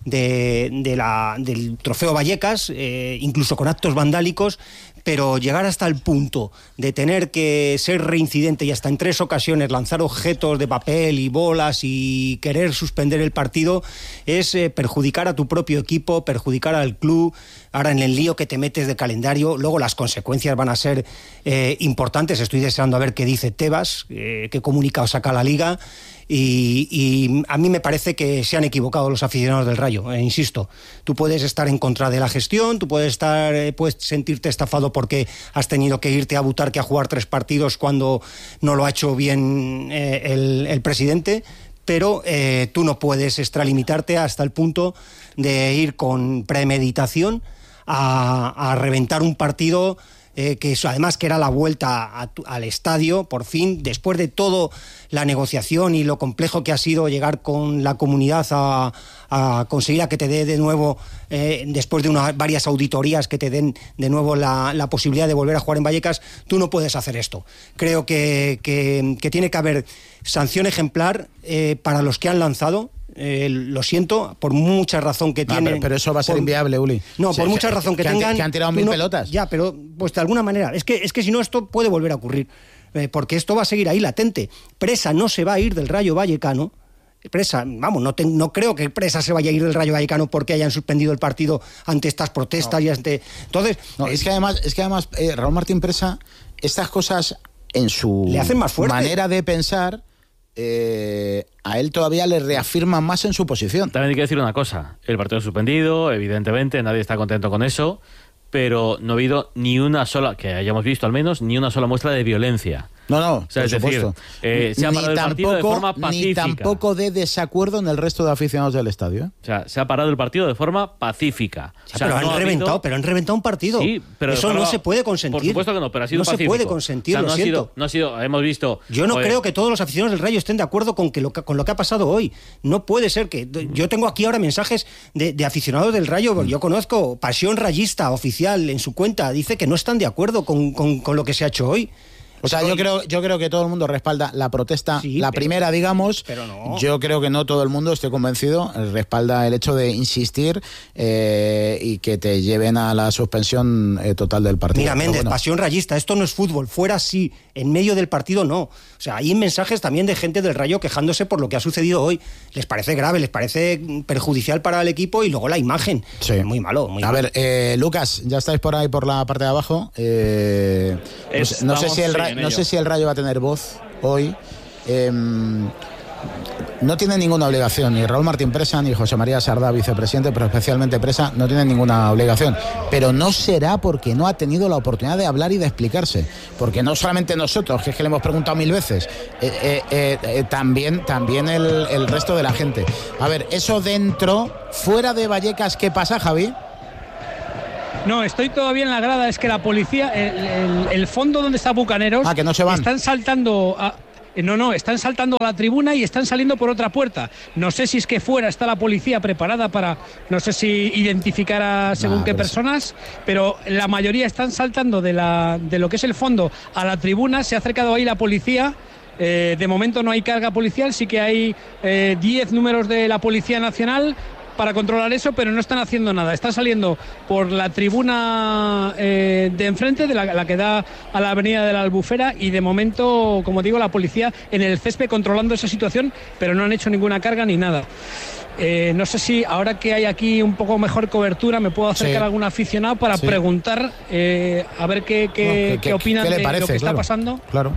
de, de la, del Trofeo Vallecas, eh, incluso con actos vandálicos, pero llegar hasta el punto de tener que ser reincidente y hasta en tres ocasiones lanzar objetos de papel y bolas y querer suspender el partido es eh, perjudicar a tu propio equipo, perjudicar al club. Ahora en el lío que te metes de calendario, luego las consecuencias van a ser eh, importantes. Estoy deseando a ver qué dice Tebas, eh, qué comunicado saca la Liga. Y, y a mí me parece que se han equivocado los aficionados del Rayo, eh, insisto. Tú puedes estar en contra de la gestión, tú puedes estar, eh, puedes sentirte estafado porque has tenido que irte a Butarque a jugar tres partidos cuando no lo ha hecho bien eh, el, el presidente, pero eh, tú no puedes extralimitarte hasta el punto de ir con premeditación a, a reventar un partido. Eh, que eso, además que era la vuelta a, al estadio, por fin, después de todo la negociación y lo complejo que ha sido llegar con la comunidad a, a conseguir a que te dé de nuevo, eh, después de una, varias auditorías, que te den de nuevo la, la posibilidad de volver a jugar en Vallecas. Tú no puedes hacer esto. Creo que, que, que tiene que haber sanción ejemplar eh, para los que han lanzado. Eh, lo siento, por mucha razón que No, tienen. pero, pero eso va a ser por, inviable, Uli. No, Sí, por que- mucha razón que, que han- tengan. que han tirado tú mil no- pelotas. Ya, pero pues de alguna manera. Es que, es que si no, esto puede volver a ocurrir. Eh, porque esto va a seguir ahí latente. Presa no se va a ir del Rayo Vallecano. Presa, vamos, no, te- no creo que Presa se vaya a ir del Rayo Vallecano porque hayan suspendido el partido ante estas protestas y ante. Entonces. No, eh, es que además, es que además eh, Raúl Martín Presa, estas cosas en su Le hacen más fuerte. manera de pensar, eh, a él todavía le reafirman más en su posición. También hay que decir una cosa, el partido suspendido, evidentemente nadie está contento con eso, pero no ha habido ni una sola, que hayamos visto al menos, ni una sola muestra de violencia. No, no, O sea, por es decir, supuesto. eh, se ha Ni parado el partido de forma Ni pacífica. tampoco de desacuerdo en el resto de aficionados del estadio, ¿eh? O sea, se ha parado el partido de forma pacífica. Ya, O sea, pero no han ha reventado, habido- pero han reventado un partido. Sí, pero de eso forma- no se puede consentir. Por supuesto que no, pero ha sido no pacífico. se puede consentir, O sea, lo no ha siento. sido, no ha sido, hemos visto. Yo no joder, creo que todos los aficionados del Rayo estén de acuerdo con, que lo, que- con lo que ha pasado hoy. No puede ser que... Yo tengo aquí ahora mensajes de, de aficionados del Rayo. Yo conozco Pasión Rayista Oficial en su cuenta. Dice que no están de acuerdo con, con- con lo que se ha hecho hoy. O sea, yo creo, yo creo que todo el mundo respalda la protesta, sí, la pero, primera, digamos. Pero no. Yo creo que no todo el mundo, estoy convencido, respalda el hecho de insistir eh, y que te lleven a la suspensión eh, total del partido. Mira, Méndez, bueno. pasión rayista, esto no es fútbol, fuera sí, en medio del partido no. O sea, hay mensajes también de gente del Rayo quejándose por lo que ha sucedido hoy. Les parece grave, les parece perjudicial para el equipo y luego la imagen. Sí. Muy malo, muy A malo. ver, eh, Lucas, ya estáis por ahí por la parte de abajo. Eh, no, sé, no, sé si el Rayo, no sé si el Rayo va a tener voz hoy. Eh, no tiene ninguna obligación, ni Raúl Martín Presa, ni José María Sardá, vicepresidente, pero especialmente Presa, no tienen ninguna obligación. Pero no será porque no ha tenido la oportunidad de hablar y de explicarse. Porque no solamente nosotros, que es que le hemos preguntado mil veces, eh, eh, eh, eh, también, también el, el resto de la gente. A ver, eso dentro, fuera de Vallecas, ¿qué pasa, Javi? No, estoy todavía en la grada, es que la policía, el, el, el fondo donde está Bucaneros, ah, que no se van. Están saltando a... No, no, están saltando a la tribuna y están saliendo por otra puerta. No sé si es que fuera está la policía preparada para, no sé si identificar a según nah, qué personas, pero la mayoría están saltando de, la, de lo que es el fondo a la tribuna. Se ha acercado ahí la policía. Eh, de momento no hay carga policial, sí que hay diez eh, números de la Policía Nacional para controlar eso, pero no están haciendo nada. Están saliendo por la tribuna eh, de enfrente, de la, la que da a la avenida de la Albufera, y de momento, como digo, la policía en el césped controlando esa situación, pero no han hecho ninguna carga ni nada. Eh, no sé si ahora que hay aquí un poco mejor cobertura me puedo acercar sí. a algún aficionado para sí. preguntar eh, a ver qué, qué, no, qué, qué opinan qué de parece, lo que claro, está pasando. Claro.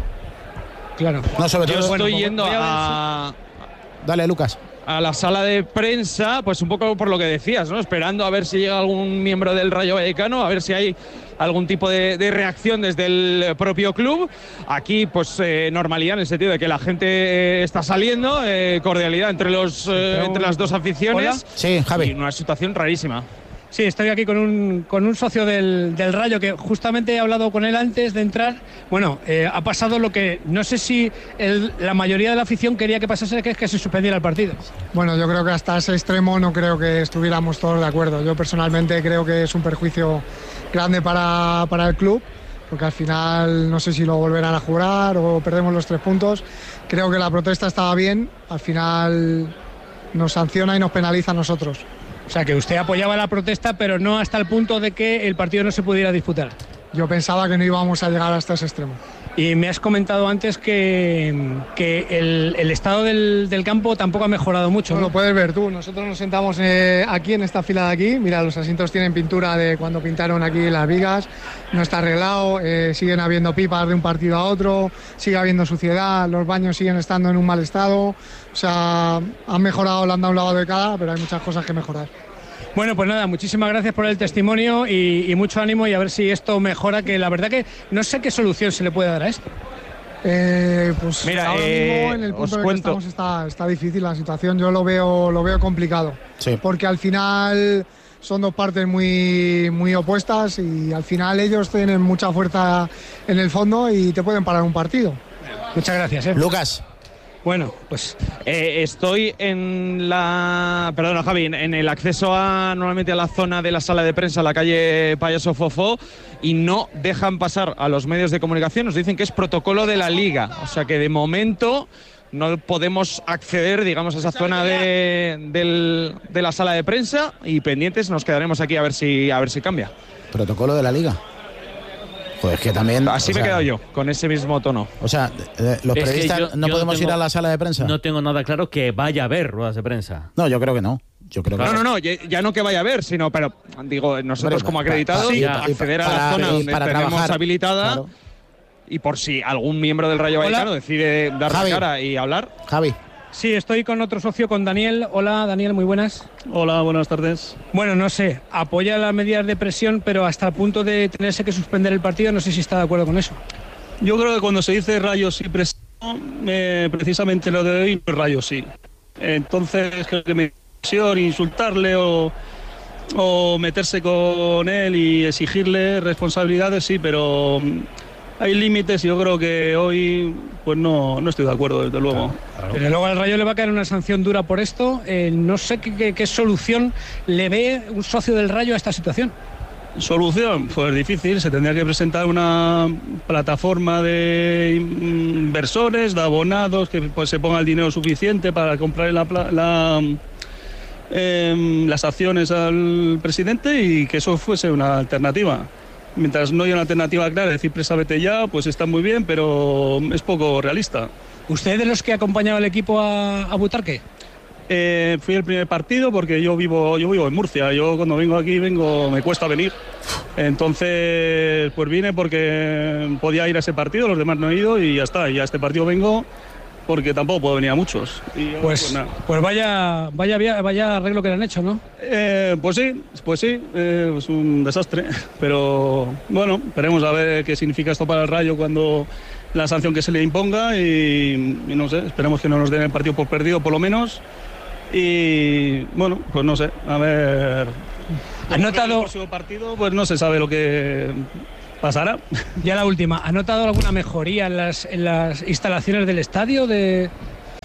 Claro. No, sobre todo, yo estoy bueno, yendo a... a... Dale, Lucas. A la sala de prensa, pues un poco por lo que decías, ¿no? Esperando a ver si llega algún miembro del Rayo Vallecano, a ver si hay algún tipo de, de reacción desde el propio club. Aquí, pues, eh, normalidad en el sentido de que la gente eh, está saliendo, eh, cordialidad entre, los, eh, entre las dos aficiones. ¿Hola? Sí, Javi. Y una situación rarísima. Sí, estoy aquí con un, con un socio del, del Rayo que justamente he hablado con él antes de entrar. Bueno, eh, ha pasado lo que no sé si el, la mayoría de la afición quería que pasase, que es que se suspendiera el partido. Bueno, yo creo que hasta ese extremo no creo que estuviéramos todos de acuerdo. Yo personalmente creo que es un perjuicio grande para, para el club, porque al final no sé si lo volverán a jugar o perdemos los tres puntos. Creo que la protesta estaba bien, al final nos sanciona y nos penaliza a nosotros. O sea, que usted apoyaba la protesta, pero no hasta el punto de que el partido no se pudiera disputar. Yo pensaba que no íbamos a llegar hasta ese extremo. Y me has comentado antes que, que el, el estado del, del campo tampoco ha mejorado mucho. No, ¿no? Lo puedes ver tú. Nosotros nos sentamos eh, aquí en esta fila de aquí. Mira, los asientos tienen pintura de cuando pintaron aquí las vigas. No está arreglado. Eh, siguen habiendo pipas de un partido a otro. Sigue habiendo suciedad. Los baños siguen estando en un mal estado. O sea, han mejorado, le han dado un lavado de cara, pero hay muchas cosas que mejorar. Bueno, pues nada, muchísimas gracias por el testimonio y, y mucho ánimo, y a ver si esto mejora, que la verdad que no sé qué solución se le puede dar a esto. Eh, pues Mira, ahora eh, mismo en el punto os en el cuento. que estamos está, está difícil la situación. Yo lo veo, lo veo complicado, sí. porque al final son dos partes muy, muy opuestas y al final ellos tienen mucha fuerza en el fondo y te pueden parar un partido. Muchas gracias. ¿eh? Lucas. Bueno, pues eh, estoy en la... Perdona, Javi, en, en el acceso a normalmente a la zona de la sala de prensa, la calle Payaso Fofó, y no dejan pasar a los medios de comunicación. Nos dicen que es protocolo de la Liga. O sea que de momento no podemos acceder, digamos, a esa zona de, del, de la sala de prensa, y pendientes nos quedaremos aquí a ver si, a ver si cambia. Protocolo de la Liga. Pues que también... Así me he quedado yo, con ese mismo tono. O sea, eh, los Es que periodistas yo- no yo podemos tengo- ir a la sala de prensa. No tengo nada claro que vaya a haber ruedas de prensa. No, yo creo que no. Yo creo que No, no, no, ya, ya no que vaya a ver, sino, pero digo, nosotros Hombre, como pa- acreditados, pa- sí, acceder a para- la zona y donde para tenemos trabajar, habilitada, claro. y por si algún miembro del Rayo Hola. Vallecano decide dar Javi. la cara y hablar. Javi. Sí, estoy con otro socio, con Daniel. Hola, Daniel, muy buenas. Hola, buenas tardes. Bueno, no sé, apoya las medidas de presión, pero hasta el punto de tenerse que suspender el partido, no sé si está de acuerdo con eso. Yo creo que cuando se dice rayos y presión, eh, precisamente lo de hoy, rayos sí. Entonces, creo que me presión, insultarle o, o meterse con él y exigirle responsabilidades, sí, pero mm, hay límites y yo creo que hoy pues no, no estoy de acuerdo, desde luego. Pero luego al Rayo le va a caer una sanción dura por esto. Eh, no sé qué, qué- qué solución le ve un socio del Rayo a esta situación. Solución, pues difícil, se tendría que presentar una plataforma de inversores, de abonados, que pues se ponga el dinero suficiente para comprar la, la, eh, las acciones al presidente y que eso fuese una alternativa. Mientras no haya una alternativa clara, decir presa vete ya, pues está muy bien, pero es poco realista. ¿Usted de los que acompañaba al equipo a, a Butarque? Eh, fui el primer partido porque yo vivo yo vivo en Murcia. Yo cuando vengo aquí vengo me cuesta venir. Entonces pues vine porque podía ir a ese partido, los demás no he ido y ya está. Y a este partido vengo porque tampoco puedo venir a muchos. Y, pues, pues, pues vaya vaya vaya arreglo que le han hecho, ¿no? Eh, pues sí, pues sí, eh, es un desastre. Pero bueno, esperemos a ver qué significa esto para el Rayo cuando la sanción que se le imponga y, y no sé, esperemos que no nos den el partido por perdido por lo menos. Y bueno, pues no sé, a ver. ¿Ha notado el próximo partido? Pues no se sabe lo que pasará. Ya la última, ¿ha notado alguna mejoría en las, en las instalaciones del estadio? De... Eh,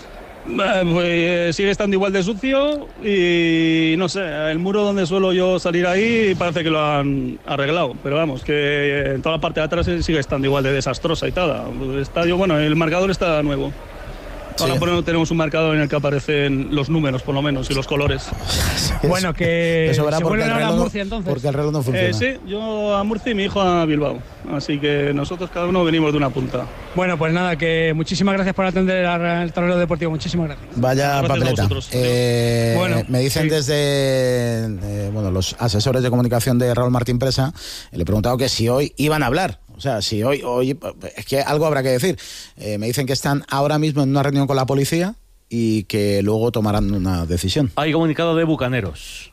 pues sigue estando igual de sucio y no sé, el muro donde suelo yo salir ahí parece que lo han arreglado, pero vamos, que en toda la parte de atrás sigue estando igual de desastrosa y tal. El estadio, bueno, el marcador está nuevo. Ahora sí. Por ejemplo, tenemos un marcador en el que aparecen los números, por lo menos, y los colores. Bueno, que eso verá se porque vuelven el ahora a reloj, Murcia, entonces. Porque el reloj no funciona. Eh, sí, yo a Murcia y mi hijo a Bilbao. Así que nosotros cada uno venimos de una punta. Bueno, pues nada, que muchísimas gracias por atender el tablero deportivo. Muchísimas gracias. Vaya gracias papeleta. Eh, bueno, me dicen sí. desde eh, bueno, los asesores de comunicación de Raúl Martín Presa, le he preguntado que si hoy iban a hablar. O sea, si hoy, hoy es que algo habrá que decir. Eh, me dicen que están ahora mismo en una reunión con la policía y que luego tomarán una decisión. Hay comunicado de Bucaneros.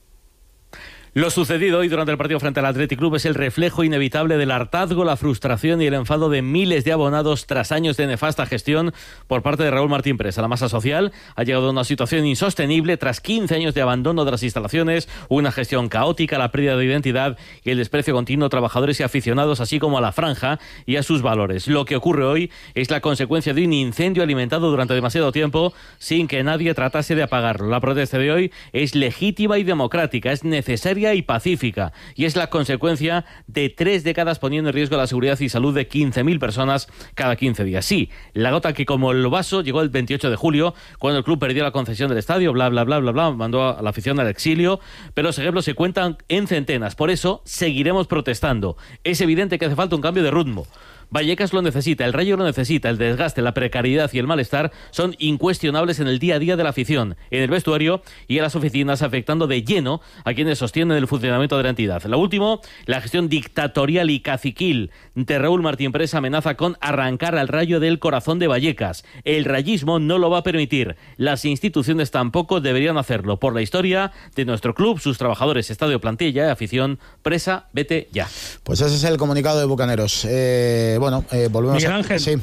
Lo sucedido hoy durante el partido frente al Athletic Club es el reflejo inevitable del hartazgo, la frustración y el enfado de miles de abonados tras años de nefasta gestión por parte de Raúl Martín Presa. La masa social ha llegado a una situación insostenible tras quince años de abandono de las instalaciones, una gestión caótica, la pérdida de identidad y el desprecio continuo a trabajadores y aficionados, así como a la franja y a sus valores. Lo que ocurre hoy es la consecuencia de un incendio alimentado durante demasiado tiempo sin que nadie tratase de apagarlo. La protesta de hoy es legítima y democrática, es necesaria y pacífica, y es la consecuencia de tres décadas poniendo en riesgo la seguridad y salud de quince mil personas cada quince días. Sí, la gota que como el vaso llegó el veintiocho de julio, cuando el club perdió la concesión del estadio, bla, bla, bla, bla, bla, mandó a la afición al exilio, pero los ejemplos se cuentan en centenas. Por eso seguiremos protestando. Es evidente que hace falta un cambio de ritmo. Vallecas lo necesita, el Rayo lo necesita, el desgaste, la precariedad y el malestar son incuestionables en el día a día de la afición, en el vestuario y en las oficinas, afectando de lleno a quienes sostienen el funcionamiento de la entidad. Lo último, la gestión dictatorial y caciquil de Raúl Martín Presa amenaza con arrancar al Rayo del corazón de Vallecas. El rayismo no lo va a permitir, las instituciones tampoco deberían hacerlo. Por la historia de nuestro club, sus trabajadores, estadio, plantilla, afición, Presa, vete ya. Pues ese es el comunicado de Bucaneros. Eh... Bueno, eh, volvemos Miguel a... Ángel, sí.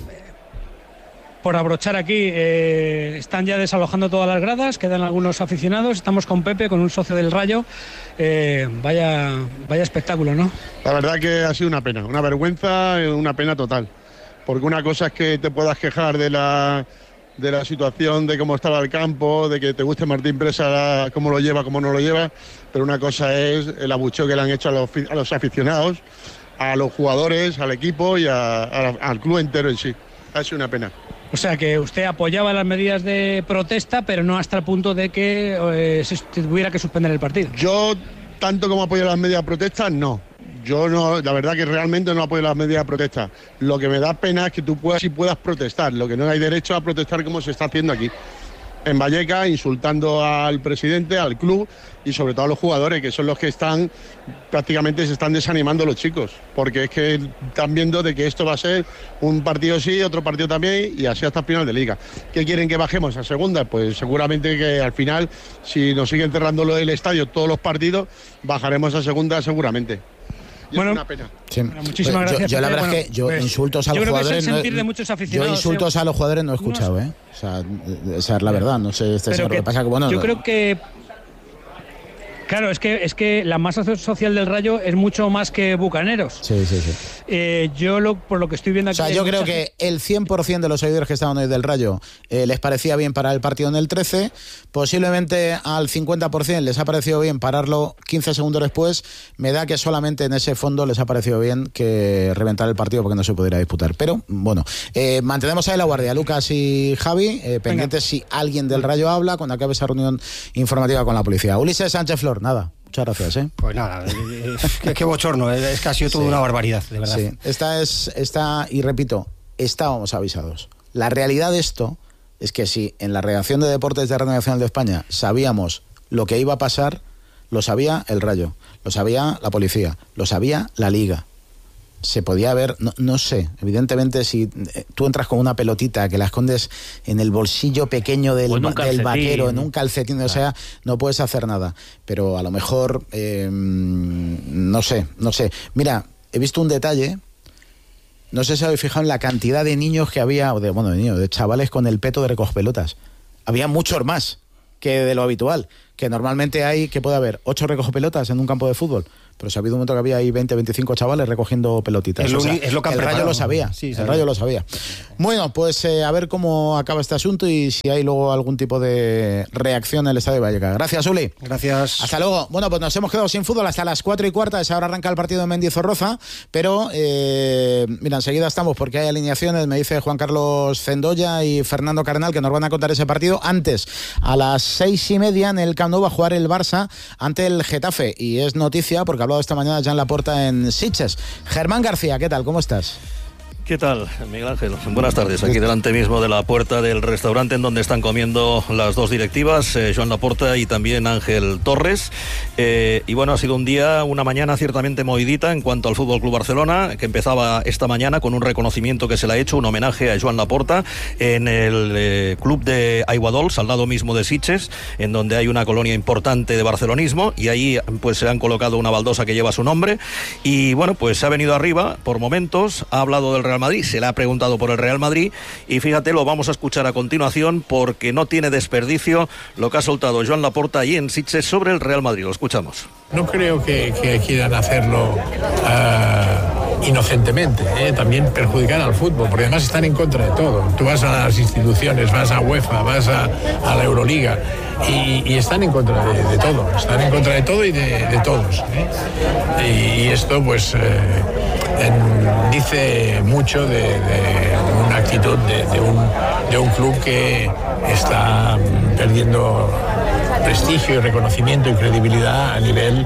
Por abrochar aquí, eh, están ya desalojando todas las gradas, quedan algunos aficionados, estamos con Pepe, con un socio del Rayo, eh, vaya, vaya espectáculo, ¿no? La verdad que ha sido una pena, una vergüenza, una pena total, porque una cosa es que te puedas quejar de la, de la situación, de cómo estaba el campo, de que te guste Martín Presa, cómo lo lleva, cómo no lo lleva, pero una cosa es el abucheo que le han hecho a los, a los aficionados, a los jugadores, al equipo y a, a, al club entero en sí. Ha sido una pena. O sea que usted apoyaba las medidas de protesta, pero no hasta el punto de que eh, se tuviera que suspender el partido. Yo, tanto como apoyo las medidas de protesta, no. Yo no, la verdad que realmente no apoyo las medidas de protesta. Lo que me da pena es que tú puedas y puedas protestar. Lo que no hay derecho a protestar como se está haciendo aquí en Vallecas, insultando al presidente, al club y sobre todo a los jugadores, que son los que están, prácticamente se están desanimando los chicos, porque es que están viendo de que esto va a ser un partido sí, otro partido también, y así hasta el final de liga. ¿Qué quieren que bajemos a segunda? Pues seguramente que al final, si nos siguen cerrando el estadio todos los partidos, bajaremos a segunda seguramente. Y bueno, es una pena. Sí. Bueno, muchísimas pues gracias. Yo, yo la verdad bueno, es que yo pues, insultos a yo los creo jugadores. Que es el sentir no, de muchos aficionados. Yo insultos ¿sí? a los jugadores no he escuchado, ¿eh? O sea, esa es la verdad. No sé, este Pero señor, que, lo que pasa que bueno. Yo creo que Claro, es que es que la masa social del Rayo es mucho más que Bucaneros. Sí, sí, sí. Eh, yo, lo, por lo que estoy viendo aquí... O sea, yo creo mucha... que el cien por ciento de los seguidores que estaban hoy del Rayo eh, les parecía bien parar el partido en el trece. Posiblemente al cincuenta por ciento les ha parecido bien pararlo quince segundos después. Me da que solamente en ese fondo les ha parecido bien que reventar el partido porque no se pudiera disputar. Pero, bueno, eh, mantenemos ahí la guardia. Lucas y Javi, eh, pendientes si alguien del Rayo habla cuando acabe esa reunión informativa con la policía. Ulises Sánchez Flor, nada. Muchas gracias, ¿eh? Pues nada, qué, qué bochorno, es que ha sido toda sí. una barbaridad, de verdad. Sí, esta es, esta, y repito, estábamos avisados. La realidad de esto es que si en la redacción de deportes de Radio Nacional de España sabíamos lo que iba a pasar, lo sabía el Rayo, lo sabía la policía, lo sabía la Liga. Se podía haber, no, no sé, evidentemente si tú entras con una pelotita que la escondes en el bolsillo pequeño del, del vaquero, en un calcetín, o sea, no puedes hacer nada. Pero a lo mejor, eh, no sé, no sé. Mira, he visto un detalle, no sé si habéis fijado en la cantidad de niños que había, de, bueno, de niños, de chavales con el peto de recogepelotas. Había muchos más que de lo habitual, que normalmente hay, que puede haber ocho recogepelotas en un campo de fútbol. Pero se ha habido un momento que había ahí veinte, veinticinco chavales recogiendo pelotitas. Es lo, o sea, es lo que el Rayo lo sabía. Sí, el Rayo lo sabía. Bueno, pues eh, a ver cómo acaba este asunto y si hay luego algún tipo de reacción en el Estadio Vallecas. Gracias, Uli. Gracias. Hasta luego. Bueno, pues nos hemos quedado sin fútbol hasta las cuatro y cuarta. Esa hora arranca el partido de Mendizorroza. Pero, eh, mira, enseguida estamos porque hay alineaciones. Me dice Juan Carlos Zendoya y Fernando Cardenal que nos van a contar ese partido. Antes, a las seis y media en el Camp Nou va a jugar el Barça ante el Getafe. Y es noticia porque ha hablado esta mañana ya en Laporta en Sitges. Germán García, ¿qué tal? ¿Cómo estás? ¿Qué tal, Miguel Ángel? Buenas tardes. Aquí delante mismo de la puerta del restaurante en donde están comiendo las dos directivas, eh, Joan Laporta y también Ángel Torres. Eh, y bueno, ha sido un día, una mañana ciertamente movidita en cuanto al Fútbol Club Barcelona, que empezaba esta mañana con un reconocimiento que se le ha hecho, un homenaje a Joan Laporta en el eh, club de Aiguadols, al lado mismo de Sitges, en donde hay una colonia importante de barcelonismo, y ahí pues se han colocado una baldosa que lleva su nombre. Y bueno, pues se ha venido arriba por momentos, ha hablado del Real Madrid, se le ha preguntado por el Real Madrid y fíjate, lo vamos a escuchar a continuación porque no tiene desperdicio lo que ha soltado Joan Laporta allí en Sitges sobre el Real Madrid. Lo escuchamos. No creo que, que quieran hacerlo uh, inocentemente, ¿eh? También perjudicar al fútbol, porque además están en contra de todo. Tú vas a las instituciones, vas a UEFA, vas a, a la Euroliga y, y están en contra de, de todo, están en contra de todo y de, de todos, ¿eh? Y, y esto pues... Eh, En, dice mucho de, de una actitud de, de, un, de un club que está perdiendo prestigio y reconocimiento y credibilidad a nivel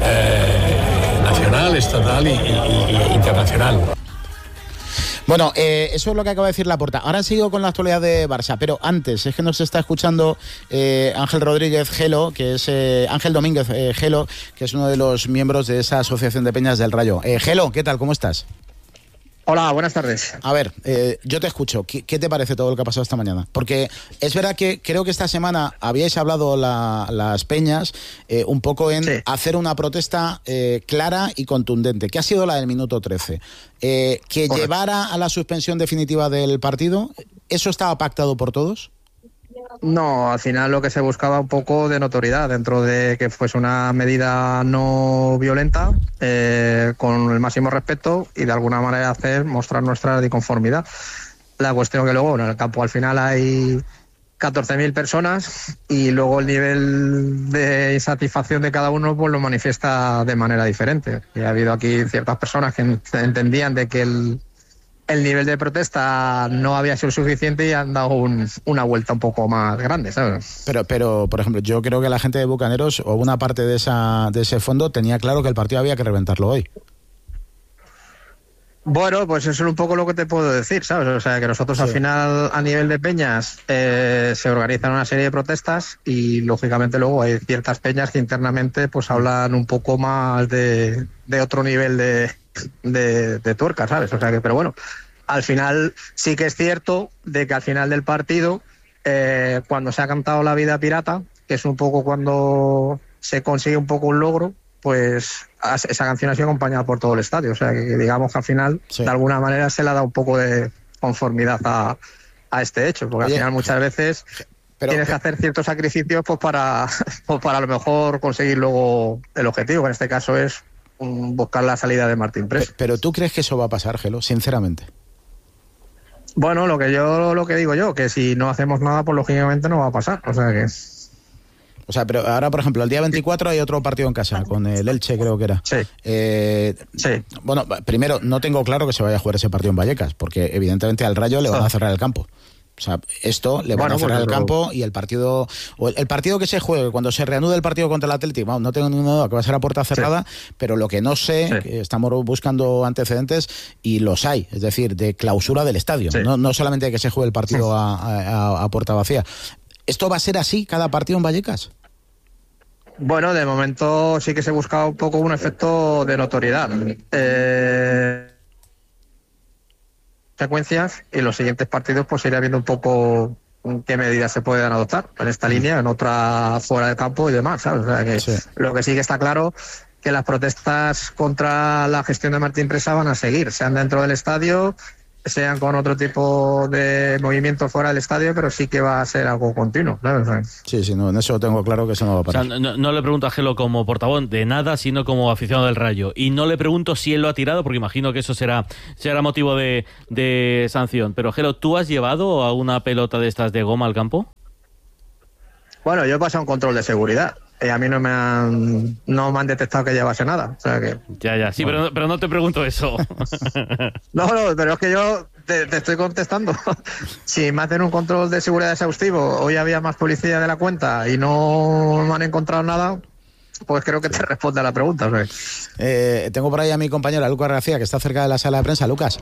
eh, nacional, estatal y, y, y internacional. Bueno, eh, eso es lo que acaba de decir Laporta. Ahora sigo con la actualidad de Barça, pero antes, es que nos está escuchando eh, Ángel Rodríguez Gelo, que es eh, Ángel Domínguez eh, Gelo, que es uno de los miembros de esa asociación de peñas del Rayo. Eh, Gelo, ¿qué tal? ¿Cómo estás? Hola, buenas tardes. A ver, eh, yo te escucho. ¿Qué, ¿Qué te parece todo lo que ha pasado esta mañana? Porque es verdad que creo que esta semana habíais hablado la, las peñas eh, un poco en sí. hacer una protesta eh, clara y contundente, que ha sido la del minuto trece. Eh, que Correcto. Llevara a la suspensión definitiva del partido, ¿eso estaba pactado por todos? No, al final lo que se buscaba un poco de notoriedad dentro de que fuese una medida no violenta, eh, con el máximo respeto y de alguna manera hacer mostrar nuestra disconformidad. La cuestión que luego en el campo al final hay catorce mil personas y luego el nivel de insatisfacción de cada uno pues lo manifiesta de manera diferente. Y ha habido aquí ciertas personas que entendían de que el el nivel de protesta no había sido suficiente y han dado un, una vuelta un poco más grande, ¿sabes? Pero, pero, por ejemplo, yo creo que la gente de Bucaneros o una parte de esa de ese fondo tenía claro que el partido había que reventarlo hoy. Bueno, pues eso es un poco lo que te puedo decir, ¿sabes? O sea, que nosotros sí. al final, a nivel de peñas, eh, se organizan una serie de protestas y, lógicamente, luego hay ciertas peñas que internamente pues hablan un poco más de, de otro nivel de... De, de tuerca, ¿sabes? O sea que, pero bueno, al final sí que es cierto de que al final del partido, eh, cuando se ha cantado La Vida Pirata, que es un poco cuando se consigue un poco un logro, pues esa canción ha sido acompañada por todo el estadio. O sea que digamos que al final, sí. de alguna manera, se le ha dado un poco de conformidad a, a este hecho, porque Oye, al final muchas veces Pero, tienes que hacer ciertos sacrificios pues para, pues para a lo mejor conseguir luego el objetivo. En este caso es um, buscar la salida de Martín Presa. Pero, pero ¿tú crees que eso va a pasar, Gelo? Sinceramente. Bueno, lo que yo lo que digo yo, que si no hacemos nada, pues lógicamente no va a pasar. O sea que... O sea, pero ahora, por ejemplo, el día veinticuatro hay otro partido en casa, con el Elche, creo que era. Sí. Eh, sí. Bueno, primero, no tengo claro que se vaya a jugar ese partido en Vallecas, porque evidentemente al Rayo le van a cerrar el campo. O sea, esto le van bueno, a cerrar pues, el campo y el partido o el, el partido que se juegue, cuando se reanude el partido contra el Atlético, vamos, no tengo ninguna duda que va a ser a puerta cerrada, sí. Pero lo que no sé, sí. que estamos buscando antecedentes y los hay, es decir, de clausura del estadio, sí. no, no solamente que se juegue el partido sí. a, a, a puerta vacía. ¿Esto va a ser así cada partido en Vallecas? Bueno, de momento sí que se busca un poco un efecto de notoriedad. Eh, secuencias y los siguientes partidos pues irá viendo un poco qué medidas se pueden adoptar en esta línea, en otra fuera de campo y demás, ¿sabes? O sea que sí. Lo que sí que está claro que las protestas contra la gestión de Martín Presa van a seguir, sean dentro del estadio, sean con otro tipo de movimientos fuera del estadio, pero sí que va a ser algo continuo, claro. Sí, sí, no, en eso tengo claro que eso no va a parar. O sea, no, no le pregunto a Gelo como portavoz de nada, sino como aficionado del Rayo. Y no le pregunto si él lo ha tirado, porque imagino que eso será, será motivo de, de sanción. Pero Gelo, ¿tú has llevado a una pelota de estas de goma al campo? Bueno, yo he pasado un control de seguridad. Eh, a mí no me han no me han detectado que llevase nada, o sea que... Ya, ya, sí, bueno. pero, pero no te pregunto eso. no, no, pero es que yo te, te estoy contestando. Si me hacen un control de seguridad exhaustivo, hoy había más policía de la cuenta y no me han encontrado nada, pues creo que te responde a la pregunta. ¿Sabes? Eh, tengo por ahí a mi compañera Lucas García, que está cerca de la sala de prensa. Lucas.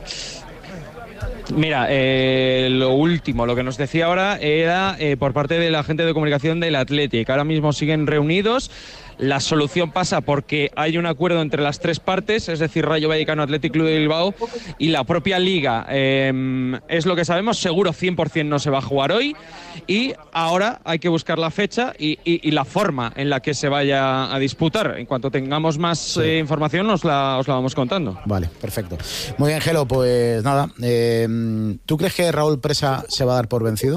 Mira, eh, lo último, lo que nos decía ahora era eh, por parte de la gente de comunicación del Athletic. Ahora mismo siguen reunidos. La solución pasa porque hay un acuerdo entre las tres partes, es decir, Rayo Vallecano, Athletic Club de Bilbao y la propia Liga. Eh, es lo que sabemos, seguro cien por ciento no se va a jugar hoy y ahora hay que buscar la fecha y, y, y la forma en la que se vaya a disputar. En cuanto tengamos más sí. eh, información os la, os la vamos contando. Vale, perfecto. Muy bien, Gelo, pues nada, eh, ¿tú crees que Raúl Presa se va a dar por vencido?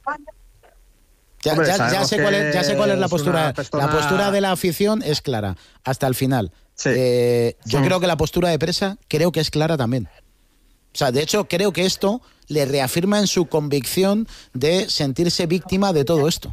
Ya, Hombre, ya, ya, sé cuál es, ya sé cuál es la postura. Persona... La postura de la afición es clara, hasta el final. Sí. Eh, yo sí. creo que la postura de Presa creo que es clara también. O sea, de hecho, creo que esto le reafirma en su convicción de sentirse víctima de todo esto.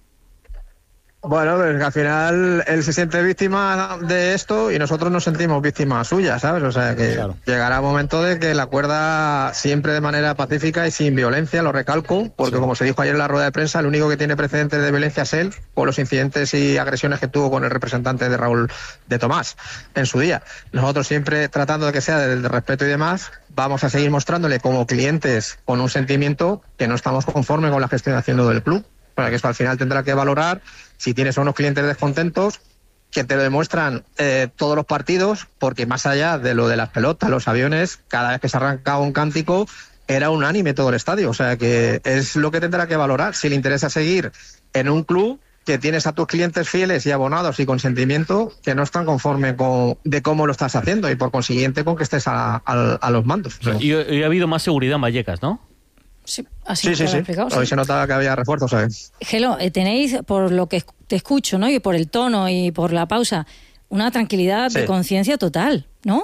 Bueno, pues al final él se siente víctima de esto y nosotros nos sentimos víctimas suyas, ¿sabes? O sea que claro. Llegará un momento de que la acuerda siempre de manera pacífica y sin violencia, lo recalco, porque sí. Como se dijo ayer en la rueda de prensa, el único que tiene precedentes de violencia es él, por los incidentes y agresiones que tuvo con el representante de Raúl de Tomás en su día. Nosotros siempre tratando de que sea del respeto y demás, vamos a seguir mostrándole como clientes con un sentimiento que no estamos conformes con la gestión haciendo del club. Para que eso al final tendrá que valorar si tienes a unos clientes descontentos que te lo demuestran eh, todos los partidos, porque más allá de lo de las pelotas, los aviones, cada vez que se arrancaba un cántico era unánime todo el estadio, o sea que es lo que tendrá que valorar, si le interesa seguir en un club que tienes a tus clientes fieles y abonados y con sentimiento que no están conformes con de cómo lo estás haciendo y por consiguiente con que estés a, a, a los mandos. Y, y ha habido más seguridad en Vallecas, ¿no? Sí, así sí, sí, sí. Hoy se notaba que había refuerzos, ¿sabes? Gelo, eh, tenéis, por lo que te escucho, ¿no? Y por el tono y por la pausa, una tranquilidad sí. de conciencia total, ¿no?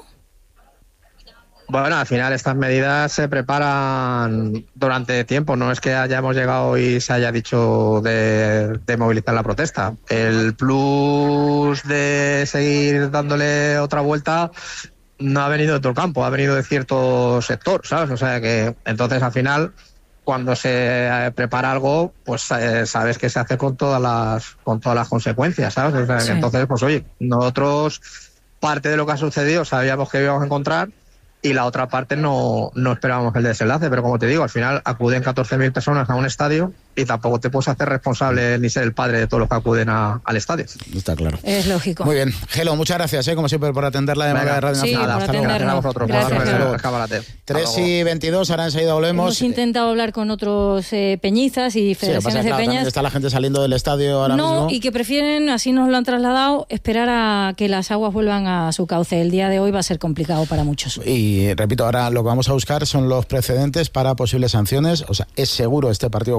Bueno, al final estas medidas se preparan durante tiempo, no es que hayamos llegado y se haya dicho de, de movilizar la protesta. El plus de seguir dándole otra vuelta no ha venido de todo el campo, ha venido de cierto sector, ¿sabes? O sea que entonces al final, cuando se prepara algo, pues eh, sabes que se hace con todas las con todas las consecuencias, ¿sabes? O sea, sí. Entonces, pues oye, nosotros parte de lo que ha sucedido sabíamos que íbamos a encontrar y la otra parte no, no esperábamos el desenlace, pero como te digo, al final acuden catorce mil personas a un estadio y tampoco te puedes hacer responsable ni ser el padre de todos los que acuden a, al estadio. Está claro. Es lógico. Muy bien. Gelo, muchas gracias, ¿eh? Como siempre, por atender la llamada de Radio sí, Nacional. Hasta luego. Gracias a vosotros. Gracias. tres y veintidós, ahora enseguida volvemos. Hemos intentado hablar con otros eh, peñizas y federaciones sí, de claro, peñas. Está la gente saliendo del estadio ahora no, mismo. Y que prefieren, así nos lo han trasladado, esperar a que las aguas vuelvan a su cauce. El día de hoy va a ser complicado para muchos. Y repito, ahora lo que vamos a buscar son los precedentes para posibles sanciones. O sea, es seguro este partido cuando se reanude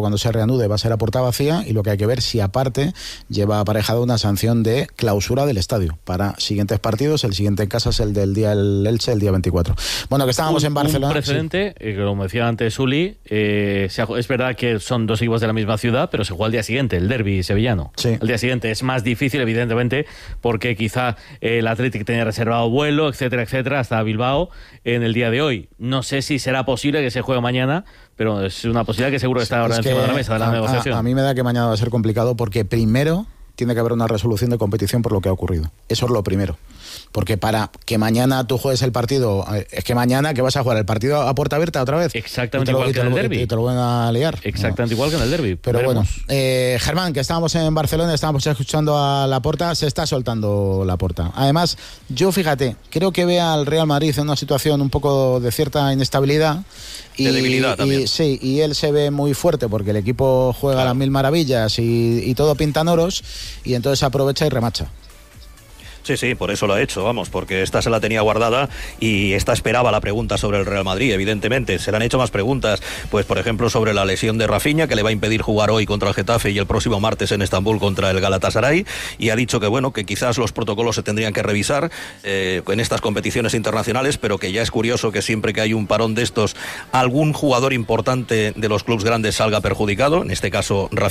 reanude va a ser a puerta vacía, y lo que hay que ver si aparte lleva aparejado una sanción de clausura del estadio para siguientes partidos. El siguiente en casa es el del día el Elche, el día veinticuatro. Bueno, que estábamos un, en Barcelona. Un precedente, sí. eh, como decía antes Uli, eh, es verdad que son dos equipos de la misma ciudad, pero se juega al día siguiente, el derbi sevillano. Sí. El día siguiente es más difícil, evidentemente, porque quizá eh, el Athletic tenía reservado vuelo, etcétera, etcétera, hasta Bilbao en el día de hoy. No sé si será posible que se juegue mañana, pero es una posibilidad que seguro está ahora encima de la mesa de la a, negociación. A, a mí me da que mañana va a ser complicado, porque primero tiene que haber una resolución de competición por lo que ha ocurrido. Eso es lo primero. Porque para que mañana tú juegues el partido, es que mañana que vas a jugar el partido a puerta abierta otra vez. Exactamente lo, igual que en el derbi. Y te lo van a liar. Exactamente no. igual que en el derbi. Pero Veremos. bueno, eh, Germán, que estábamos en Barcelona, estábamos escuchando a Laporta, se está soltando Laporta. Además, yo fíjate, creo que ve al Real Madrid en una situación un poco de cierta inestabilidad. Y, de debilidad también. Y, sí, y él se ve muy fuerte porque el equipo juega claro. a las mil maravillas y, y todo pintan oros, y entonces aprovecha y remacha. Sí, sí, por eso lo ha hecho, vamos, porque esta se la tenía guardada y esta esperaba la pregunta sobre el Real Madrid, evidentemente. Se le han hecho más preguntas, pues por ejemplo sobre la lesión de Rafinha, que le va a impedir jugar hoy contra el Getafe y el próximo martes en Estambul contra el Galatasaray, y ha dicho que bueno, que quizás los protocolos se tendrían que revisar eh, en estas competiciones internacionales, pero que ya es curioso que siempre que hay un parón de estos, algún jugador importante de los clubes grandes salga perjudicado, en este caso Rafinha.